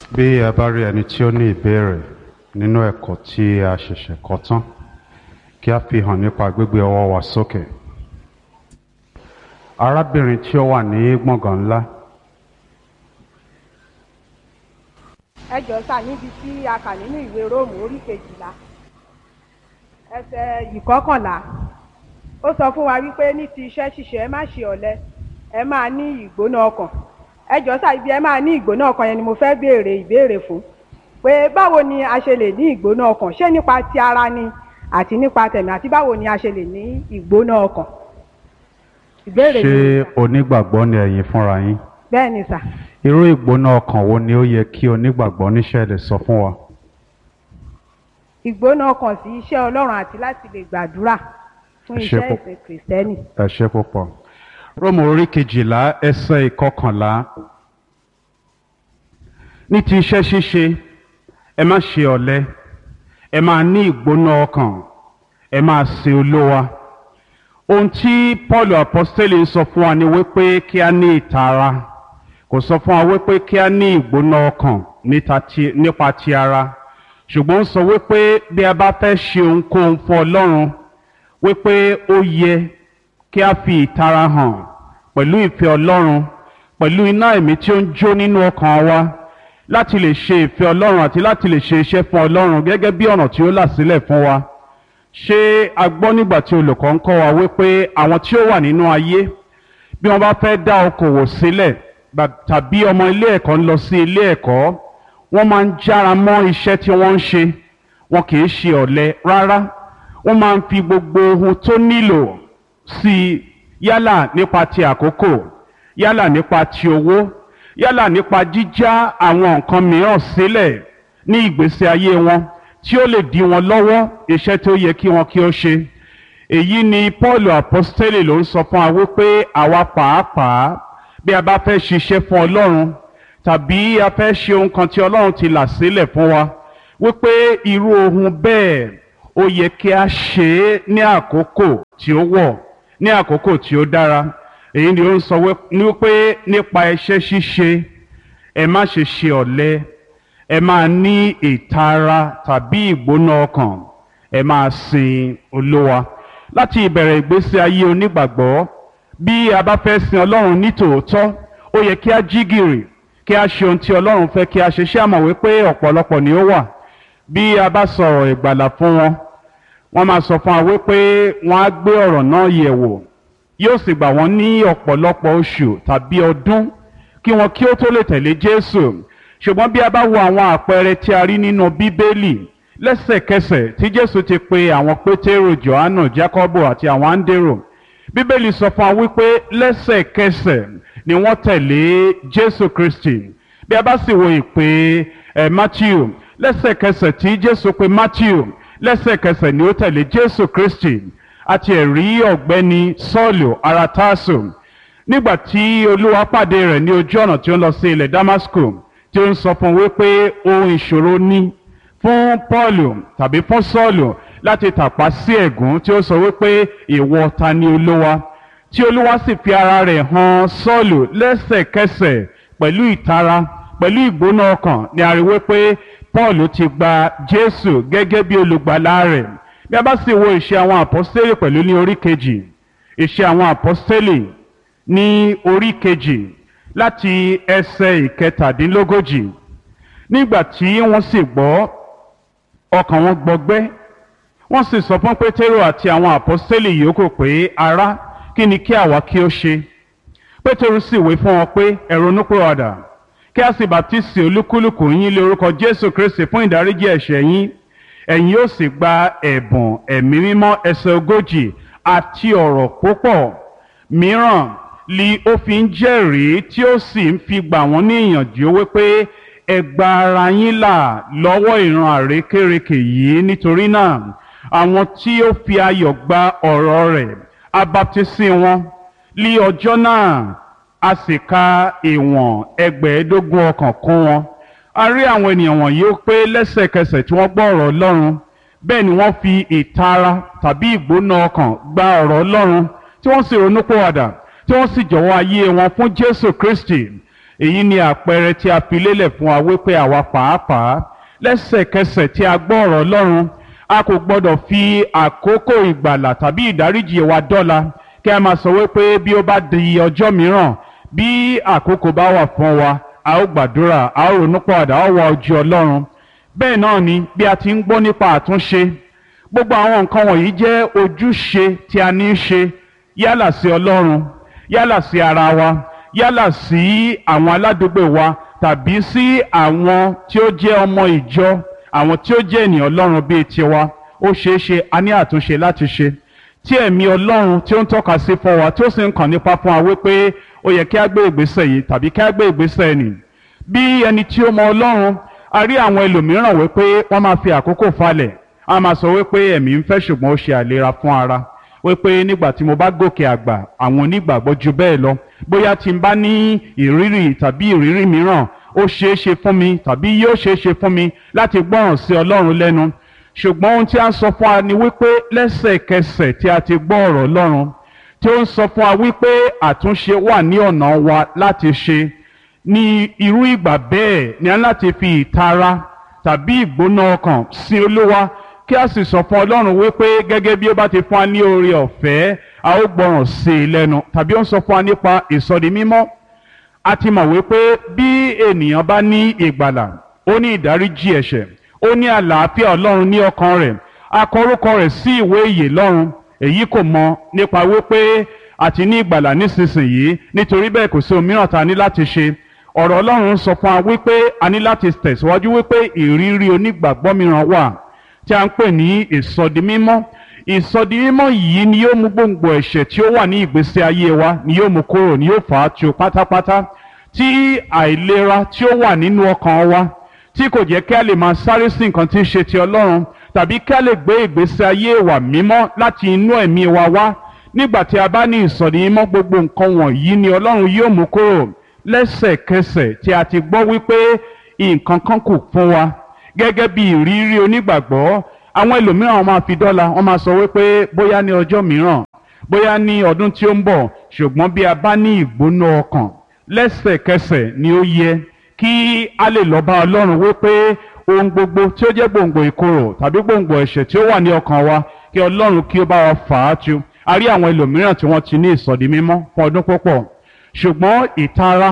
Bí a bá rí ẹni tí ó ní ìbéèrè nínú ẹ̀kọ́ tí a ṣẹ̀ṣẹ̀ kọ́ tán, kí a fi hàn nípa gbígbé ọwọ́ wa sókè. Arábìnrin tí ó wà ní gbọ̀ngàn ńlá. Ẹ jọ̀ọ́ sà, níbi tí a kà nínú ìwé Róòmù orí 12 ẹsẹ̀ ìkọkànlá, ó sọ fún wa wípé ní ti iṣẹ́ ṣíṣe ẹ má ṣe ọ̀lẹ, ẹ máa ní ìgbóná ọkàn. Ẹ jọ̀ọ́ sà, ibi ẹ máa ní ìgbóná ọkàn yẹn ni mo fẹ́ béèrè ìbéèrè fún, pé báwo ni a ṣe lè ní ìgbóná ọkàn, ṣé nípa ti ara ni àti nípa tẹ̀mí, àti báwo ni a ṣe lè ní ìgbóná ọkàn? Ìbéèrè mi ni Ṣé sà. onígbàgbọ́ ni ẹ̀yin fúnra yín? Bẹ́ẹ̀ ni sà. Irú ìgbóná ọkàn wo ni ó yẹ kí onígbàgbọ́ níṣẹ́ lè sọ fún wa? Ìgbóná ọkàn sí iṣẹ́ Ọlọ́run àti láti lè gbàdúrà fún iṣẹ́ ìsìn Kìrìsìtẹ́nì. Ẹ ṣé púpọ̀. Róòmù orí 12 ẹsẹ̀ ìkọkànlá. Ní ti iṣẹ́ ṣíṣe, ẹ má ṣe ọ̀lẹ, ẹ máa ní ìgbóná ọkàn, ẹ máa sin Olúwa. Ohun tí Paul apostoli sọ fún wa ni wípé kí a ní ìtara, kò sọ fún wa wípé kí a ní ìgbóná ọkàn nípa ti ara, ṣùgbọ́n ó sọ wípé bí a bá fẹ́ ṣe ohunkóhun fún Ọlọ́run, wípé ó yẹ kí a fi ìtara hàn pẹ̀lú ìfẹ́ Ọlọ́run, pẹ̀lú iná ẹ̀mí tí ó ń jó nínú ọkàn wa, láti lè ṣe ìfẹ́ Ọlọ́run àti láti lè ṣe iṣẹ́ fún Ọlọ́run gẹ́gẹ́ bí ọ̀nà tí ó là sílẹ̀ fún wa. Ṣé a gbọ́ nígbà tí olùkọ́ ń kọ́ wa wípé àwọn tí ó wà nínú ayé, bí wọ́n bá fẹ́ dá okòwò sílẹ̀ tàbí ọmọ ilé ẹ̀kọ́ ń lọ sí ilé ẹ̀kọ́, wọ́n máa ń jára mọ́ iṣẹ́ tí wọ́n ń ṣe, wọn kì í ṣe ọ̀lẹ rárá. Wọ́n máa ń fi gbogbo ohun tó nílò sí i, yálà nípa ti àkókò, yálà nípa ti owó, yálà nípa jíjá àwọn nǹkan mìíràn sílẹ̀ ní ìgbésí ayé wọn tí ó lè dí wọn lọ́wọ́ iṣẹ́ tó yẹ kí wọn kí ó ṣe. Èyí ni Paul apostoli ló ń sọ fún wa wípé àwa pàápàá bí a bá fẹ́ ṣiṣẹ́ fún Ọlọ́run tàbí a fẹ́ ṣe ohun kan tí Ọlọ́run ti là sílẹ̀ fún wa, wípé irú ohun bẹ́ẹ̀ ó yẹ kí a ṣe é ní àkókò tí ó wọ̀, ní àkókò tí ó dára. Èyí ni ó ń sọ wípé nípa iṣẹ́ ṣíṣe ẹ má ṣe ṣe ọ̀lẹ, ẹ máa ní ìtara tàbí ìgbóná ọkàn, ẹ máa sin Olúwa. Láti ìbẹ̀rẹ̀ ìgbésí ayé onígbàgbọ́, bí a bá fẹ́ sin Ọlọ́run ní tòótọ́, ó yẹ kí a jí gìrì, kí a ṣe ohun tí Ọlọ́run fẹ́ kí a ṣe. Ṣé a mọ̀ wípé ọ̀pọ̀lọpọ̀ ni ó wà, bí a bá sọ̀rọ̀ ìgbàlà fún wọn, wọ́n máa sọ fún wa wípé wọ́n á gbé ọ̀rọ̀ náà yẹ̀ wò, yóò sì gbà wọ́n ní ọ̀pọ̀lọpọ̀ oṣù tàbí ọdún kí wọn kí ó tó lè tẹ̀lé Jésù. Ṣùgbọ́n bí a bá wo àwọn àpẹẹrẹ tí a rí nínú Bíbélì, lẹ́sẹ̀kẹsẹ̀ tí Jésù ti pe àwọn Pétérù, Jòhánù, Jákọ́bù àti àwọn Áńdérù, Bíbélì sọ fún wa wípé lẹ́sẹ̀kẹsẹ̀ ni wọ́n tẹ̀lé Jésù Kristi. Bí a bá sì wo ìpè Mátíù, lẹ́sẹ̀kẹsẹ̀ tí Jésù pe Mátíù, lẹ́sẹ̀kẹsẹ̀ ni ó tẹ̀lé Jésù Kristi. Àti ẹ̀rí ọ̀gbẹ́ni Sọ́ọ̀lù ará Tásù, nígbà tí Olúwa pàdé rẹ̀ ní ojú ọ̀nà tí ó ń lọ sí ilẹ̀ Damasku, tí ó ń sọ fún wípé ohun ìṣòro ní fún Pọ́ọ̀lù tàbí fún Sọ́ọ̀lù láti tàpá sí ẹ̀gún, tí ó sọ wípé ìwọ ta ni Olúwa, tí Olúwa sì fi ara rẹ̀ hàn Sọ́ọ̀lù lẹ́sẹ̀kẹsẹ̀ pẹ̀lú ìtara, pẹ̀lú ìgbóná ọkàn, ni a rí wípé Pọ́ọ̀lù ti gba Jésù gẹ́gẹ́ bí olùgbàlà rẹ̀. Bí a bá sì wo ìṣe àwọn àpọ́stélì pẹ̀lú ní orí 2, ìṣe àwọn àpọ́stélì ní orí 2 láti ẹsẹ̀ 17, nígbà tí wọ́n sì gbọ́, ọkàn wọn gbọgbẹ́, wọ́n sì sọ fún Pétérù àti àwọn àpọ́stélì yòókù pé, ará, kí ni kí àwa kí ó ṣe? Pétérù sì wí fún wọn pé, ẹ ronúpìwàdà, kí a sì baptisi olúkúlùkù yín lé orúkọ Jésù Kristi fún ìdáríjì ẹ̀ṣẹ̀ yín, ẹ̀yin yóò sì gba ẹ̀bùn ẹ̀mí mímọ́. Ẹsẹ̀ 40, àti ọ̀rọ̀ púpọ̀ mìíràn li ó fi ń jẹ́rìí, tí ó sì ń fi gbà wọ́n ní ìyànjú wípé ẹ gba ara yín là lọ́wọ́ ìran àrékérekè yìí. Nítorí náà àwọn tí ó fi ayọ̀ gba ọ̀rọ̀ rẹ̀, a baptisi wọn ní ọjọ́ náà, a sì ka ìwọ̀n 15,000 ọkàn kún wọn. A rí àwọn ènìyàn wọ̀nyí ó pé lẹ́sẹ̀kẹsẹ̀ tí wọ́n gbọ́ ọ̀rọ̀ Ọlọ́run, bẹ́ẹ̀ ni wọ́n fi ìtara tàbí ìgbóná ọkàn gba ọ̀rọ̀ Ọlọ́run, tí wọ́n sì ronúpìwàdà, tí wọ́n sì jọ̀wọ́ ayé wọn fún Jésù Kristi. èyí ni àpẹẹrẹ tí a fi lélẹ̀ fún wa wípé àwa pàápàá lẹ́sẹ̀kẹsẹ̀ tí a gbọ́ ọ̀rọ̀ Ọlọ́run a kò gbọ́dọ̀ fi àkókò ìgbàlà tàbí ìdáríjì wa dọ́là kí a máa sọ wípé bí ó bá di ọjọ́ mìíràn bí àkókò bá wà fún wa a ó gbàdúrà a ó ronúpìwàdà a ó wá ojú Ọlọ́run. Bẹ́ẹ̀ náà ni bí a ti ń gbọ́ nípa àtúnṣe, gbogbo àwọn nǹkan wọ̀nyí jẹ́ ojúṣe tí a ní í ṣe yálà sí Ọlọ́run, yálà sí ara wa, yálà sí àwọn aládùúgbò wa tàbí sí àwọn tí ó jẹ́ ọmọ ìjọ, àwọn tí ó jẹ́ ènìyàn Ọlọ́run bíi tiwa. Ó ṣeé ṣe a ní àtúnṣe láti ṣe tí ẹ̀mí Ọlọ́run tí ó ń tọ́ka sí fún wa tí ó sì ń kàn nípa fún wa wípé ó yẹ kí a gbé ìgbésẹ̀ yìí tàbí kí a gbé ìgbésẹ̀ nì. Bí ẹni tí ó mọ Ọlọ́run, a rí àwọn ẹlòmíràn wípé wọ́n máa fi àkókò falẹ̀, a máa sọ wípé ẹ̀mí ń fẹ́ ṣùgbọ́n ó ṣe àìlera fún ara, wípé nígbà tí mo bá gòkè àgbà àwọn onígbàgbọ́ ju bẹ́ẹ̀ lọ, bóyá tí n bá ní ìrírí tàbí ìrírí mìíràn ó ṣeé ṣe fún mi tàbí yóò ṣeé ṣe fún mi láti gbọ́ràn sí Ọlọ́run lẹ́nu. Ṣùgbọ́n ohun tí a ń sọ fún wa ni wípé lẹ́sẹ̀kẹsẹ̀ tí a ti gbọ́ ọ̀rọ̀ Ọlọ́run tí ó ń sọ fún wa wípé àtúnṣe wà ní ọ̀nà wa láti ṣe, ní irú ìgbà bẹ́ẹ̀ ni a láti fi ìtara tàbí ìgbóná ọkàn sí Olúwa kí a sì sọ fún Ọlọ́run wípé gẹ́gẹ́ bí ó bá ti fún wa ní oore ọ̀fẹ́ a ó gbọ́ràn sí i lẹ́nu. Tàbí ó ń sọ fún wa nípa ìsọdi mímọ́. A ti mọ̀ wípé bí ènìyàn bá ní ìgbàlà, ó ní ìdáríjì ẹ̀ṣẹ̀, ó ní àlàáfíà Ọlọ́run ní ọkàn rẹ̀, a kọ orúkọ rẹ̀ sí ìwé ìyè lọ́run. Èyí kò mọ nípa wípé a ti ní ìgbàlà nísinsìnyí, nítorí bẹ́ẹ̀ kò sí ohun mìíràn tá a ní láti ṣe. Ọ̀rọ̀ Ọlọ́run sọ fún wa wípé a ní láti tẹ̀síwájú wípé ìrírí onígbàgbọ́ mìíràn wà tí a ń pè ní ìsọdi mímọ́. Ìsọdi mímọ́ yìí ni yóò mú gbòǹgbò ẹ̀ṣẹ̀ tí ó wà ní ìgbésí ayé wa, ni yóò mú kúrò, ni yóò fà á tu pátápátá. Tí àìlera tí ó wà nínú ọkàn wa tí kò jẹ́ kí a lè máa sáré sí nǹkan tí ń ṣe ti Ọlọ́run tàbí kí a lè gbé ìgbésí ayé wa mímọ́ láti inú ẹ̀mí wa wá. Nígbà tí a bá ní ìsọdi mímọ́, gbogbo nǹkan wọ̀nyí ni Ọlọ́run yóò mú kúrò lẹ́sẹ̀kẹsẹ̀ tí a ti gbọ́ wípé nǹkan kan kù fún wa. Gẹ́gẹ́ bí ìrírí onígbàgbọ́, àwọn ẹlòmíràn máa fi dọ́là, wọ́n máa sọ wípé bóyá ní ọjọ́ mìíràn, bóyá ní ọdún tí ó ń bọ̀. Ṣùgbọ́n bí a bá ní ìgbóná ọkàn, lẹ́sẹ̀kẹsẹ̀ ni ó yẹ kí a lè lọ bá Ọlọ́run wípé ohun gbogbo tí ó jẹ́ gbòǹgbò ìkorò tàbí gbòǹgbò ẹ̀ṣẹ̀ tí ó wà ní ọkàn wa, kí Ọlọ́run kí ó bá wa fà á tu. A rí àwọn ẹlòmíràn tí wọ́n ti ní ìsọdi mímọ́ fún ọdún púpọ̀, ṣùgbọ́n ìtara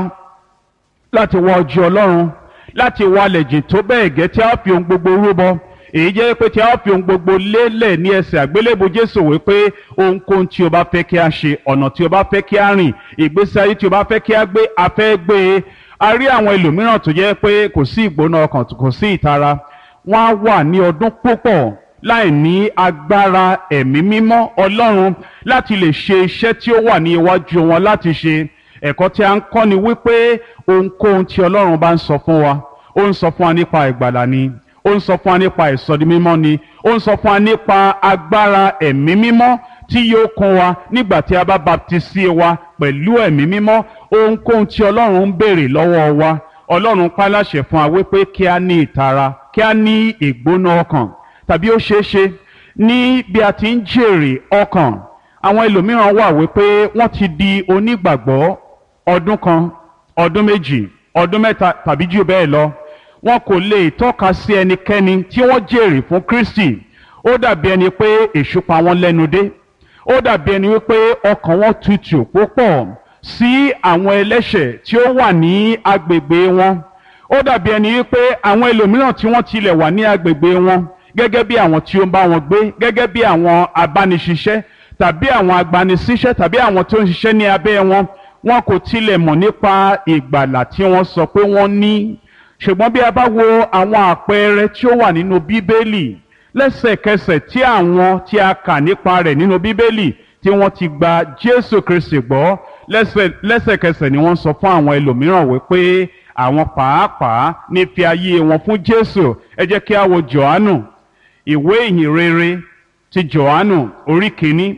láti wá ojú Ọlọ́run, láti wálẹ̀ jìn tó bẹ́ẹ̀ gẹ́ tí a fi ohun gbogbo rúbọ, èyí jẹ́ pé tí a fi ohun gbogbo lélẹ̀ ní ẹsẹ̀ àgbélébùú Jésù wípé ohunkóhun tí o bá fẹ́ kí a ṣe, ọ̀nà tí o bá fẹ́ kí a rìn, ìgbésí ayé tí o bá fẹ́ kí a gbé, a fẹ́ gbé e. A rí àwọn ẹlòmíràn tó jẹ́ pé kò sí ìgbóná ọkàn, kò sí ìtara, wọ́n á wà ní ọdún púpọ̀ láì ní agbára ẹ̀mí mímọ́ Ọlọ́run láti lè ṣe iṣẹ́ tí ó wà ní iwájú wọn láti ṣe. Ẹ̀kọ́ tí a ń kọ́ ni wípé ohunkóhun tí Ọlọ́run bá ń sọ fún wa, ó ń sọ fún wa nípa ìgbàlà ni, ó ń sọ fún wa nípa ìsọdi mímọ́ ni, ó ń sọ fún wa nípa agbára ẹ̀mí mímọ́ tí yóò kún wa nígbà tí a bá baptisi wa pẹ̀lú ẹ̀mí mímọ́. Ohunkóhun tí Ọlọ́run ń béèrè lọ́wọ́ wa, Ọlọ́run pa láṣẹ fún wa wípé kí a ní ìtara, kí a ní ìgbóná ọkàn. Tàbí ó ṣeé ṣe ní bí a ti ń jèrè ọkàn, àwọn ẹlòmíràn wà wípé wọ́n ti di onígbàgbọ́ ọdún kan, ọdún méjì, ọdún mẹ́ta tàbí jù bẹ́ẹ̀ lọ. Wọn kò lè tọ́ka sí ẹnikẹ́ni tí wọ́n jèrè fún Kristi. Ó dàbí ẹni pé èṣù pa wọ́n lẹ́nu dé. Ó dàbí ẹni wípé ọkàn wọn tutù púpọ̀ sí àwọn ẹlẹ́ṣẹ̀ tí ó wà ní agbègbè wọn. Ó dàbí ẹni wípé àwọn ẹlòmíràn tí wọ́n tilẹ̀ wà ní agbègbè wọn gẹ́gẹ́ bí àwọn tí ó ń bá wọn gbé, gẹ́gẹ́ bí àwọn abániṣiṣẹ́ tàbí àwọn agbanisíṣẹ́ tàbí àwọn tó ń ṣiṣẹ́ ní abẹ́ wọn, wọn kò tilẹ̀ mọ̀ nípa ìgbàlà tí wọ́n sọ pé wọ́n ní. Ṣùgbọ́n bí a bá wo àwọn àpẹẹrẹ tí ó wà nínú Bíbélì, lẹ́sẹ̀kẹsẹ̀ tí àwọn tí a kà nípa rẹ̀ nínú Bíbélì tí wọ́n ti gba Jésù Kristi gbọ́, lẹ́sẹ̀kẹsẹ̀ ni wọ́n sọ fún àwọn ẹlòmíràn wípé àwọn pàápàá ní fi ayé wọn fún Jésù. Ẹ jẹ́ kí a wo Jòhánù, ìwé ìhìnrere ti Jòhánù orí kìíní.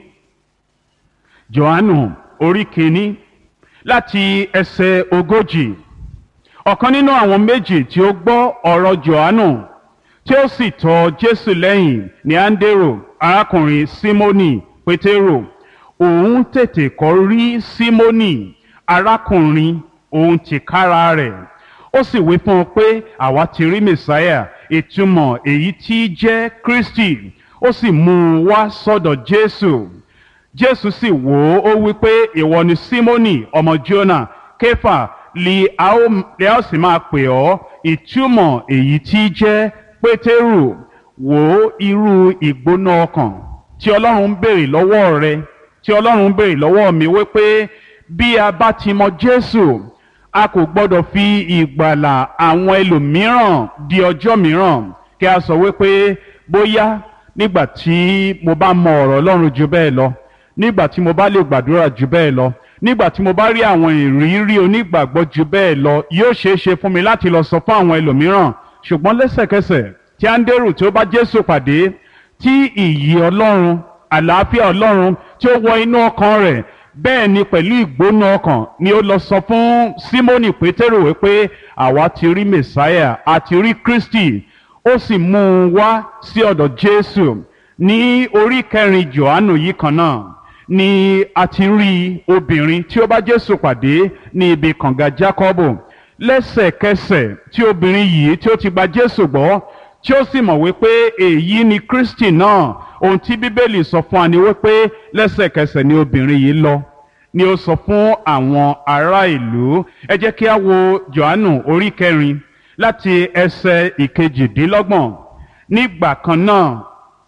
Jòhánù orí kìíní láti ẹsẹ̀ 40. Ọ̀kan nínú àwọn méjì tí ó gbọ́ ọ̀rọ̀ Jòhánù tí ó sì tọ̀ Jésù lẹ́yìn ni Áńdérò, arákùnrin Símónì Pétérò. Òun tètè kọ́ rí Símónì arákùnrin òun tìkára rẹ̀. Ó sì wí fún un pé àwa ti rí Mèsáyà, ìtumọ̀ èyí tí jẹ́ Kristi. Ó sì mú un wá sọ́dọ̀ Jésù. Jésù sì wò ó, ó wí pé ìwọ ni Símónì ọmọ Jónà, Kéfà li a ó sì máa pè ọ́, ìtumọ̀ èyí tí jẹ́ Pétérù. Wò ó irú ìgbóná ọkàn tí Ọlọ́run ń béèrè lọ́wọ́ rẹ, tí Ọlọ́run ń béèrè lọ́wọ́ mi, wípé bí a bá ti mọ Jésù, a kò gbọ́dọ̀ fi ìgbàlà àwọn ẹlòmíràn di ọjọ́ mìíràn kí a sọ wípé bóyá nígbà tí mo bá mọ ọ̀rọ̀ Ọlọ́run jù bẹ́ẹ̀ lọ, nígbà tí mo bá lè gbàdúrà jù bẹ́ẹ̀ lọ, nígbà tí mo bá rí àwọn ìrírí onígbàgbọ́ jù bẹ́ẹ̀ lọ, yóò ṣeé ṣe fún mi láti lọ sọ fún àwọn ẹlòmíràn. Ṣùgbọ́n lẹ́sẹ̀kẹsẹ̀ tí Áńdérù tí ó bá Jésù pàdé, tí ìyè Ọlọ́run, àlàáfíà Ọlọ́run tí ó wọ inú ọkàn rẹ̀, bẹ́ẹ̀ ni pẹ̀lú ìgbóná ọkàn ni ó lọ sọ fún Símónì Pétérù wípé àwa ti rí Mèsáyà, a ti rí Kristi. Ó sì mú un wá sí ọ̀dọ̀ Jésù. Ní orí 4 Jòhánù yìí kan náà ni a ti rí obìnrin tí ó bá Jésù pàdé ní ibi kànga Jákọ́bù. Lẹ́sẹ̀kẹsẹ̀ tí obìnrin yìí tí ó ti gba Jésù gbọ́, tí ó sì mọ̀ wípé èyí ni Kristi náà, ohun tí Bíbélì sọ fún wa ni wípé lẹ́sẹ̀kẹsẹ̀ ni obìnrin yìí lọ, ni ó sọ fún àwọn ará ìlú. Ẹ jẹ́ kí a wo Jòhánù orí 4 láti ẹsẹ̀ 21. Nígbà kan náà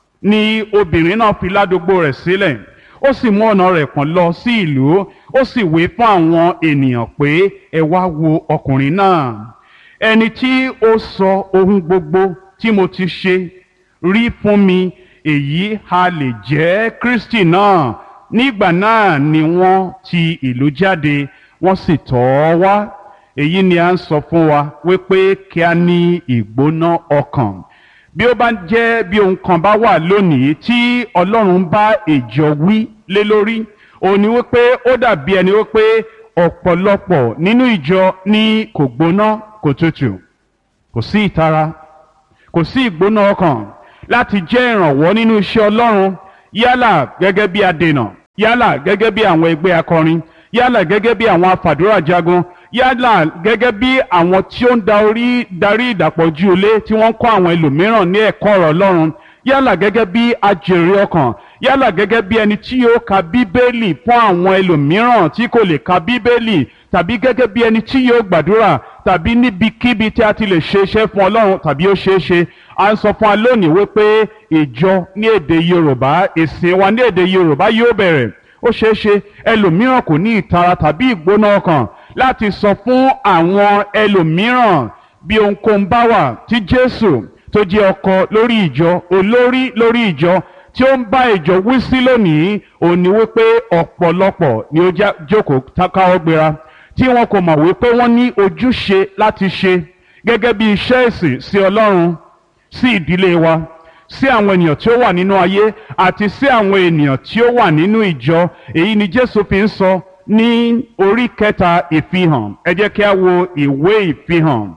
ni obìnrin náà fi ládùúgbò rẹ̀ sílẹ̀, ó sì mú ọ̀nà rẹ̀ pọ̀n lọ sí ìlú. Ó sì wí fún àwọn ènìyàn pé ẹ wá wo ọkùnrin náà, ẹni tí ó sọ ohun gbogbo tí mo ti ṣe rí fún mi. Èyí ha lè jẹ́ Kristi náà? Nígbà náà ni wọ́n ti ìlú jáde, wọ́n sì tọ̀ ọ́ wá. Èyí ni a ń sọ fún wa wípé kí a ní ìgbóná ọkàn. Bí ó bá jẹ́ bí ohun kan bá wà lónìí tí Ọlọ́run bá ìjọ wí lé lórí, òun ni wípé ó dàbí ẹni wípé ọ̀pọ̀lọpọ̀ nínú ìjọ ní kò gbóná kò tutù, kò sí ìtara, kò sí ìgbóná ọkàn láti jẹ́ ìrànwọ́ nínú iṣẹ́ Ọlọ́run, yálà gẹ́gẹ́ bí adènà, yálà gẹ́gẹ́ bí àwọn ẹgbẹ́ akọrin, yálà gẹ́gẹ́ bí àwọn afàdúrà jagun, yálà gẹ́gẹ́ bí àwọn tí ó ń darí ìdàpọ̀jù ilé tí wọ́n ń kọ́ àwọn ẹlòmíràn ní ẹ̀kọ́ ọ̀rọ̀ Ọlọ́run, yálà gẹ́gẹ́ bí ajèrè ọkàn, yálà gẹ́gẹ́ bí ẹni tí yóò ka Bíbélì fún àwọn ẹlòmíràn tí kò lè ka Bíbélì, tàbí gẹ́gẹ́ bí ẹni tí yóò gbàdúrà, tàbí níbikíbi tí a ti lè ṣe iṣẹ́ fún Ọlọ́run tàbí ó ṣeé ṣe. A ń sọ fún wa lónìí wípé ìjọ ní èdè Yorùbá, ìsìn wa ní èdè Yorùbá yóò bẹ̀rẹ̀. Ó ṣeé ṣe ẹlòmíràn kò ní ìtara tàbí ìgbóná ọkàn láti sọ fún àwọn ẹlòmíràn bí ohunkóhun bá wà tí Jésù tó jẹ́ ọkọ lórí ìjọ, olórí lórí ìjọ, tí ó ń bá ìjọ wí sí lónìí. Òun ni wípé ọ̀pọ̀lọpọ̀ ni ó jókòó káwọ́ gbéra, tí wọn kò mọ̀ wípé wọ́n ní ojúṣe láti ṣe gẹ́gẹ́ bí iṣẹ́ ìsìn sí Ọlọ́run, sí ìdílé wa, sí àwọn ènìyàn tí ó wà nínú ayé àti sí àwọn ènìyàn tí ó wà nínú ìjọ. Èyí ni Jésù fi ń sọ ní orí 3 Ìfihàn. Ẹ jẹ́ kí a wo ìwé Ìfihàn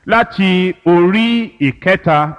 láti orí 3.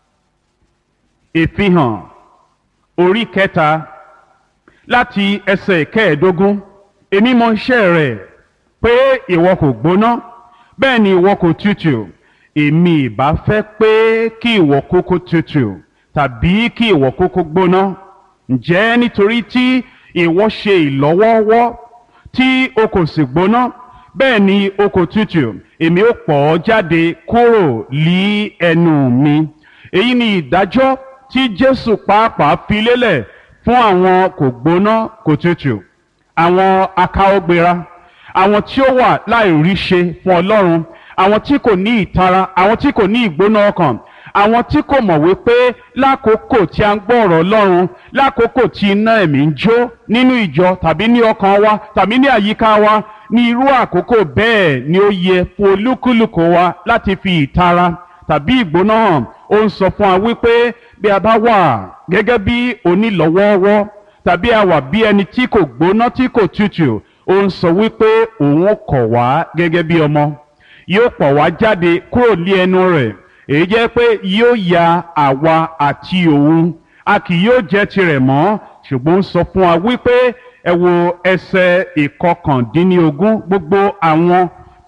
Ìfihàn orí 3 láti ẹsẹ̀ 15. Èmi mọ iṣẹ́ rẹ̀ pé ìwọ kò gbóná, bẹ́ẹ̀ ni ìwọ kò tutù. Èmi ìbá fẹ́ pé kí ìwọ kúkú tutù tàbí kí ìwọ kúkú gbóná. Ǹjẹ́ nítorí tí ìwọ ṣe ìlọ́wọ́wọ́ tí o kò sì gbóná, bẹ́ẹ̀ ni o kò tutù, èmi ó pọ̀ ọ́ jáde kúrò lí ẹnu mi. Èyí ni ìdájọ́ tí Jésù pàápàá fi lélẹ̀ fún àwọn kò gbóná kò tutù, àwọn akáwọ́gbéra, àwọn tí ó wà láìrí ṣe fún Ọlọ́run, àwọn tí kò ní ìtara, àwọn tí kò ní ìgbóná ọkàn, àwọn tí kò mọ̀ wípé lákòókò tí a ń gbọ́ ọ̀rọ̀ Ọlọ́run, lákòókò tí iná ẹ̀mí ń jó nínú ìjọ tàbí ní ọkàn wa tàbí ní àyíká wa, ní irú àkókò bẹ́ẹ̀ ni ó yẹ fún olúkúlùkù wa láti fi ìtara tàbí ìgbóná hàn. Ó ń sọ fún wa wípé bí a bá wà gẹ́gẹ́ bí onílọ́wọ́ọ́wọ́ tàbí a wà bí ẹni tí kò gbóná tí kò tutù, ó ń sọ wípé òun kọ̀ wá gẹ́gẹ́ bí ọmọ, yóò pọ̀ wá jáde kúrò ní ẹnu rẹ̀. Èyí jẹ́ pé yóò ya àwa àti òun, a kì yóò jẹ́ tirẹ̀ mọ́. Ṣùgbọ́n ń sọ fún wa wípé ẹ wo ẹsẹ̀ 19, gbogbo àwọn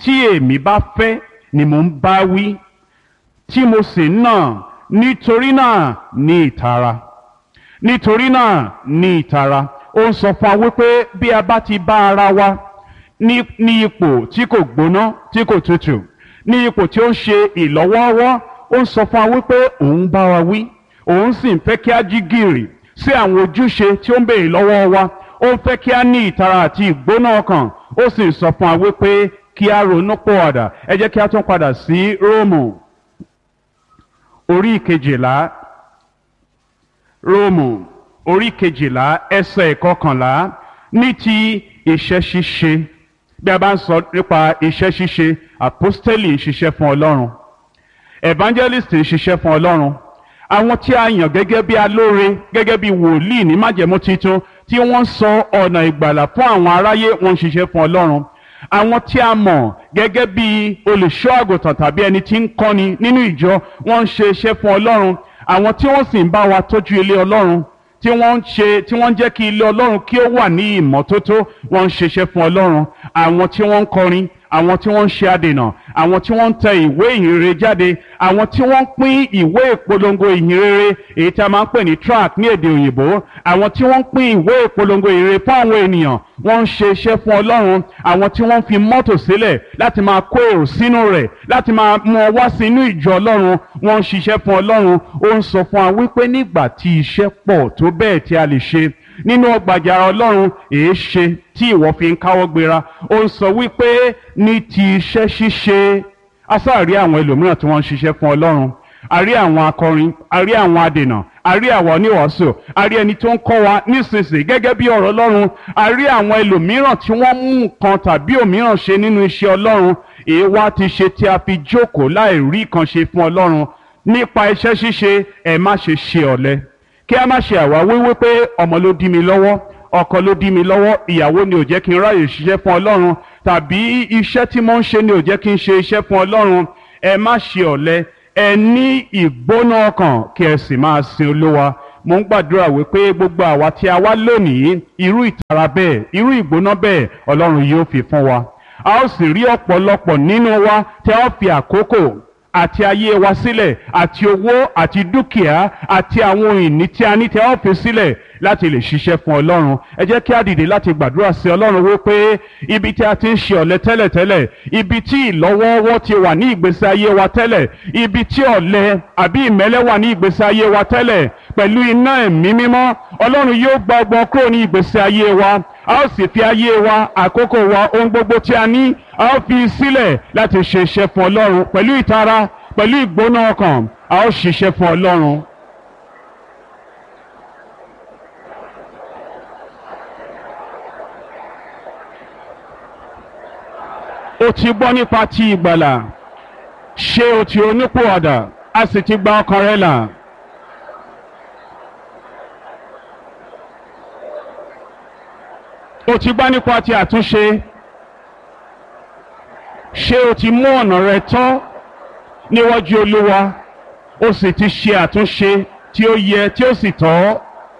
tí èmi bá fẹ́ ni mò ń bá wí, tí mo sì ń nà. Nítorí náà ní ìtara, nítorí náà ní ìtara. Ó ń sọ fún wa wípé bí a bá ti bá ara wa ní ipò tí kò gbóná tí kò tutù, ní ipò tí ó ń ṣe ìlọ́wọ́ọ́wọ́, ó ń sọ fún wa wípé òun bá wa wí, òun sì ń fẹ́ kí a jí gìrì sí àwọn ojúṣe tí ó ń béèrè lọ́wọ́ wa. Ó ń fẹ́ kí a ní ìtara àti ìgbóná ọkàn. Ó sì ń sọ fún wa wípé kí a ronú pọ̀wàdà. Ẹ jẹ́ kí a tún padà sí Róòmù orí kejìlá, Róòmù orí kejìlá ẹsẹ̀ ìkọkànlá. Ní ti iṣẹ́ ṣíṣe, bí a bá ń sọ nípa iṣẹ́ ṣíṣe, àpọ́stélì ń ṣiṣẹ́ fún Ọlọ́run, evangelist ń ṣiṣẹ́ fún Ọlọ́run, àwọn tí a yàn gẹ́gẹ́ bí alóore, gẹ́gẹ́ bí wòlíì ní májẹ̀mú titun, tí wọ́n sọ ọ̀nà ìgbàlà fún àwọn aráyé, wọ́n ń ṣiṣẹ́ fún Ọlọ́run. Àwọn tí a mọ̀ gẹ́gẹ́ bí olùṣọ́ àgùntàn tàbí ẹni tí ń kọ́ni nínú ìjọ, wọ́n ń ṣe iṣẹ́ fún Ọlọ́run. Àwọn tí wọ́n sì ń bá wa tọ́jú ilé Ọlọ́run, tí wọ́n ń jẹ́ kí ilé Ọlọ́run kí ó wà ní ìmọ́tótó, wọ́n ń ṣiṣẹ́ fún Ọlọ́run. Àwọn tí wọ́n ń kọrin, àwọn tí wọ́n ń ṣe adènà, àwọn tí wọ́n ń tẹ ìwé ìhìnrere jáde, àwọn tí wọ́n ń pín ìwé ìpolongo ìhìnrere, èyí tí a máa ń pè ní tract ní èdè òyìnbó, àwọn tí wọ́n ń pín ìwé ìpolongo ìhìnrere fún àwọn ènìyàn, wọ́n ń ṣe iṣẹ́ fún Ọlọ́run. Àwọn tí wọ́n fi mọ́tò sílẹ̀ láti máa kó èrò sínú rẹ̀, láti máa mú ọ wá sí inú ìjọ Ọlọ́run, wọ́n ń ṣiṣẹ́ fún Ọlọ́run. Ó ń sọ fún wa wípé nígbà tí iṣẹ́ pọ̀ tó bẹ́ẹ̀ tí a lè ṣe nínú ọgbà àjàrà Ọlọ́run, èé ṣe tí ìwọ fi ń káwọ́ gbéra. Ó ń sọ wípé ní ti iṣẹ́ ṣíṣe, a sáà rí àwọn ẹlòmíràn tí wọ́n ń ṣiṣẹ́ fún Ọlọ́run. A rí àwọn akọrin, a rí àwọn adènà, a rí àwọn oníwàásù, a rí ẹni tó ń kọ́ wa nísinsìnyí gẹ́gẹ́ bí ọ̀rọ̀ Ọlọ́run. A rí àwọn ẹlòmíràn tí wọ́n mú nǹkan tàbí òmíràn ṣe nínú iṣẹ́ Ọlọ́run. Èé wá ti ṣe tí a fi jókòó láì rí kan ṣe fún Ọlọ́run. Nípa iṣẹ́ ṣíṣe, ẹ má ṣe ṣe ọ̀lẹ. Kí a má ṣe àwáwí wípé ọmọ ló dí mi lọ́wọ́, ọkọ ló dí mi lọ́wọ́, ìyàwó ni ò jẹ́ kí n ráyè ṣiṣẹ́ fún Ọlọ́run, tàbí iṣẹ́ tí mo ń ṣe ni ò jẹ́ kí n ṣe iṣẹ́ fún Ọlọ́run. Ẹ má ṣe ọ̀lẹ. Ẹ ní ìgbóná ọkàn kí ẹ sì máa sin Olúwa. Mo ń gbàdúrà wípé gbogbo àwa tí a wá lónìí, irú ìtara bẹ́ẹ̀, irú ìgbóná bẹ́ẹ̀, Ọlọ́run yóò fi fún wa. A ó sì rí ọ̀pọ̀lọpọ̀ nínú wa tí a ó fi àkókò àti ayé wa sílẹ̀, àti owó àti dúkìá àti àwọn ohun ìní tí a ní tí a ó fi sílẹ̀ láti lè ṣiṣẹ́ fún Ọlọ́run. Ẹ jẹ́ kí a dìde láti gbàdúrà sí Ọlọ́run wípé ibi tí a ti ń ṣe ọ̀lẹ tẹ́lẹ̀tẹ́lẹ̀, ibi tí ìlọ́wọ́ọ́wọ́ ti wà ní ìgbésí ayé wa tẹ́lẹ̀, ibi tí ọ̀lẹ àbí ìmẹ́lẹ́ wà ní ìgbésí ayé wa tẹ́lẹ̀, pẹ̀lú iná ẹ̀mí mímọ́, Ọlọ́run yóò gba ọgbọ́n kúrò ní ìgbésí ayé wa. A ó sì fi ayé wa, àkókò wa, ohun gbogbo tí a ní, a ó fi sílẹ̀ láti ṣe iṣẹ́ fún Ọlọ́run pẹ̀lú ìtara, pẹ̀lú ìgbóná ọkàn. A ó ṣiṣẹ́ fún Ọlọ́run. O ti gbọ́ nípa ti ìgbàlà, ṣé o ti ronúpìwàdà, a sì ti gba ọkàn rẹ là. O ti gbọ́ nípa ti àtúnṣe, ṣé o ti mú ọ̀nà rẹ tọ́ níwájú Olúwa, o sì ti ṣe àtúnṣe tí ó yẹ tí ó sì tọ́.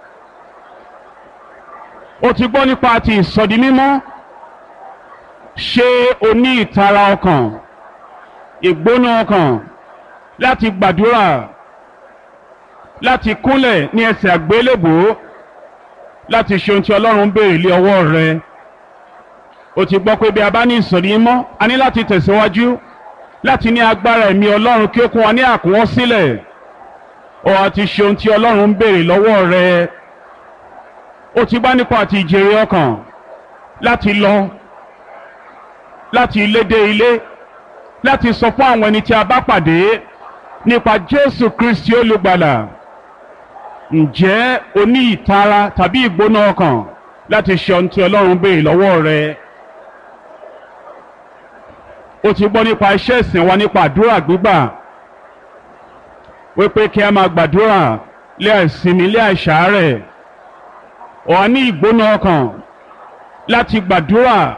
O ti gbọ́ nípa ti ìsọdi mímọ́, ṣé o ní ìtara ọkàn, ìgbóná ọkàn láti gbàdúrà, láti kúnlẹ̀ ní ẹsẹ̀ àgbélébùú, láti ṣe ohun tí Ọlọ́run béèrè lé ọwọ́ rẹ. O ti gbọ́ pé bí a bá ní ìsọ̀rí mímọ́, a ní láti tẹ̀síwájú láti ní agbára ẹ̀mí Ọlọ́run kí ó kún wa ní àkúnwọ́ sílẹ̀. O àti ṣe ohun tí Ọlọ́run béèrè lọ́wọ́ rẹ. O ti gbọ́ nípa àti ìjèrè ọkàn, láti lọ láti ilé dé ilé, láti sọ fún àwọn ẹni tí a bá pàdé nípa Jésù Kristi olùgbàlà. Ǹjẹ́ o ní ìtara tàbí ìgbóná ọkàn láti ṣe ohun tí Ọlọ́run béèrè lọ́wọ́ rẹ? O ti gbọ́ nípa iṣẹ́ ìsìn wa nípa àdúrà gbígbà, wípé kí a máa gbàdúrà lé àìsinmi lé àìsàárẹ̀. O wà ní ìgbóná ọkàn láti gbàdúrà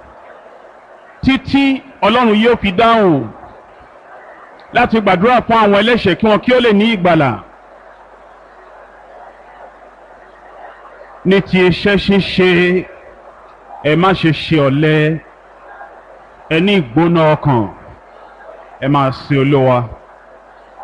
títí Ọlọ́run yóò fi dáhùn, láti gbàdúrà fún àwọn ẹlẹ́ṣẹ̀ kí wọn kí ó lè ní ìgbàlà. Ní ti iṣẹ́ ṣíṣe, ẹ má ṣe ṣe ọ̀lẹ. ẹ ní ìgbóná ọkàn, ẹ máa sin Olúwa.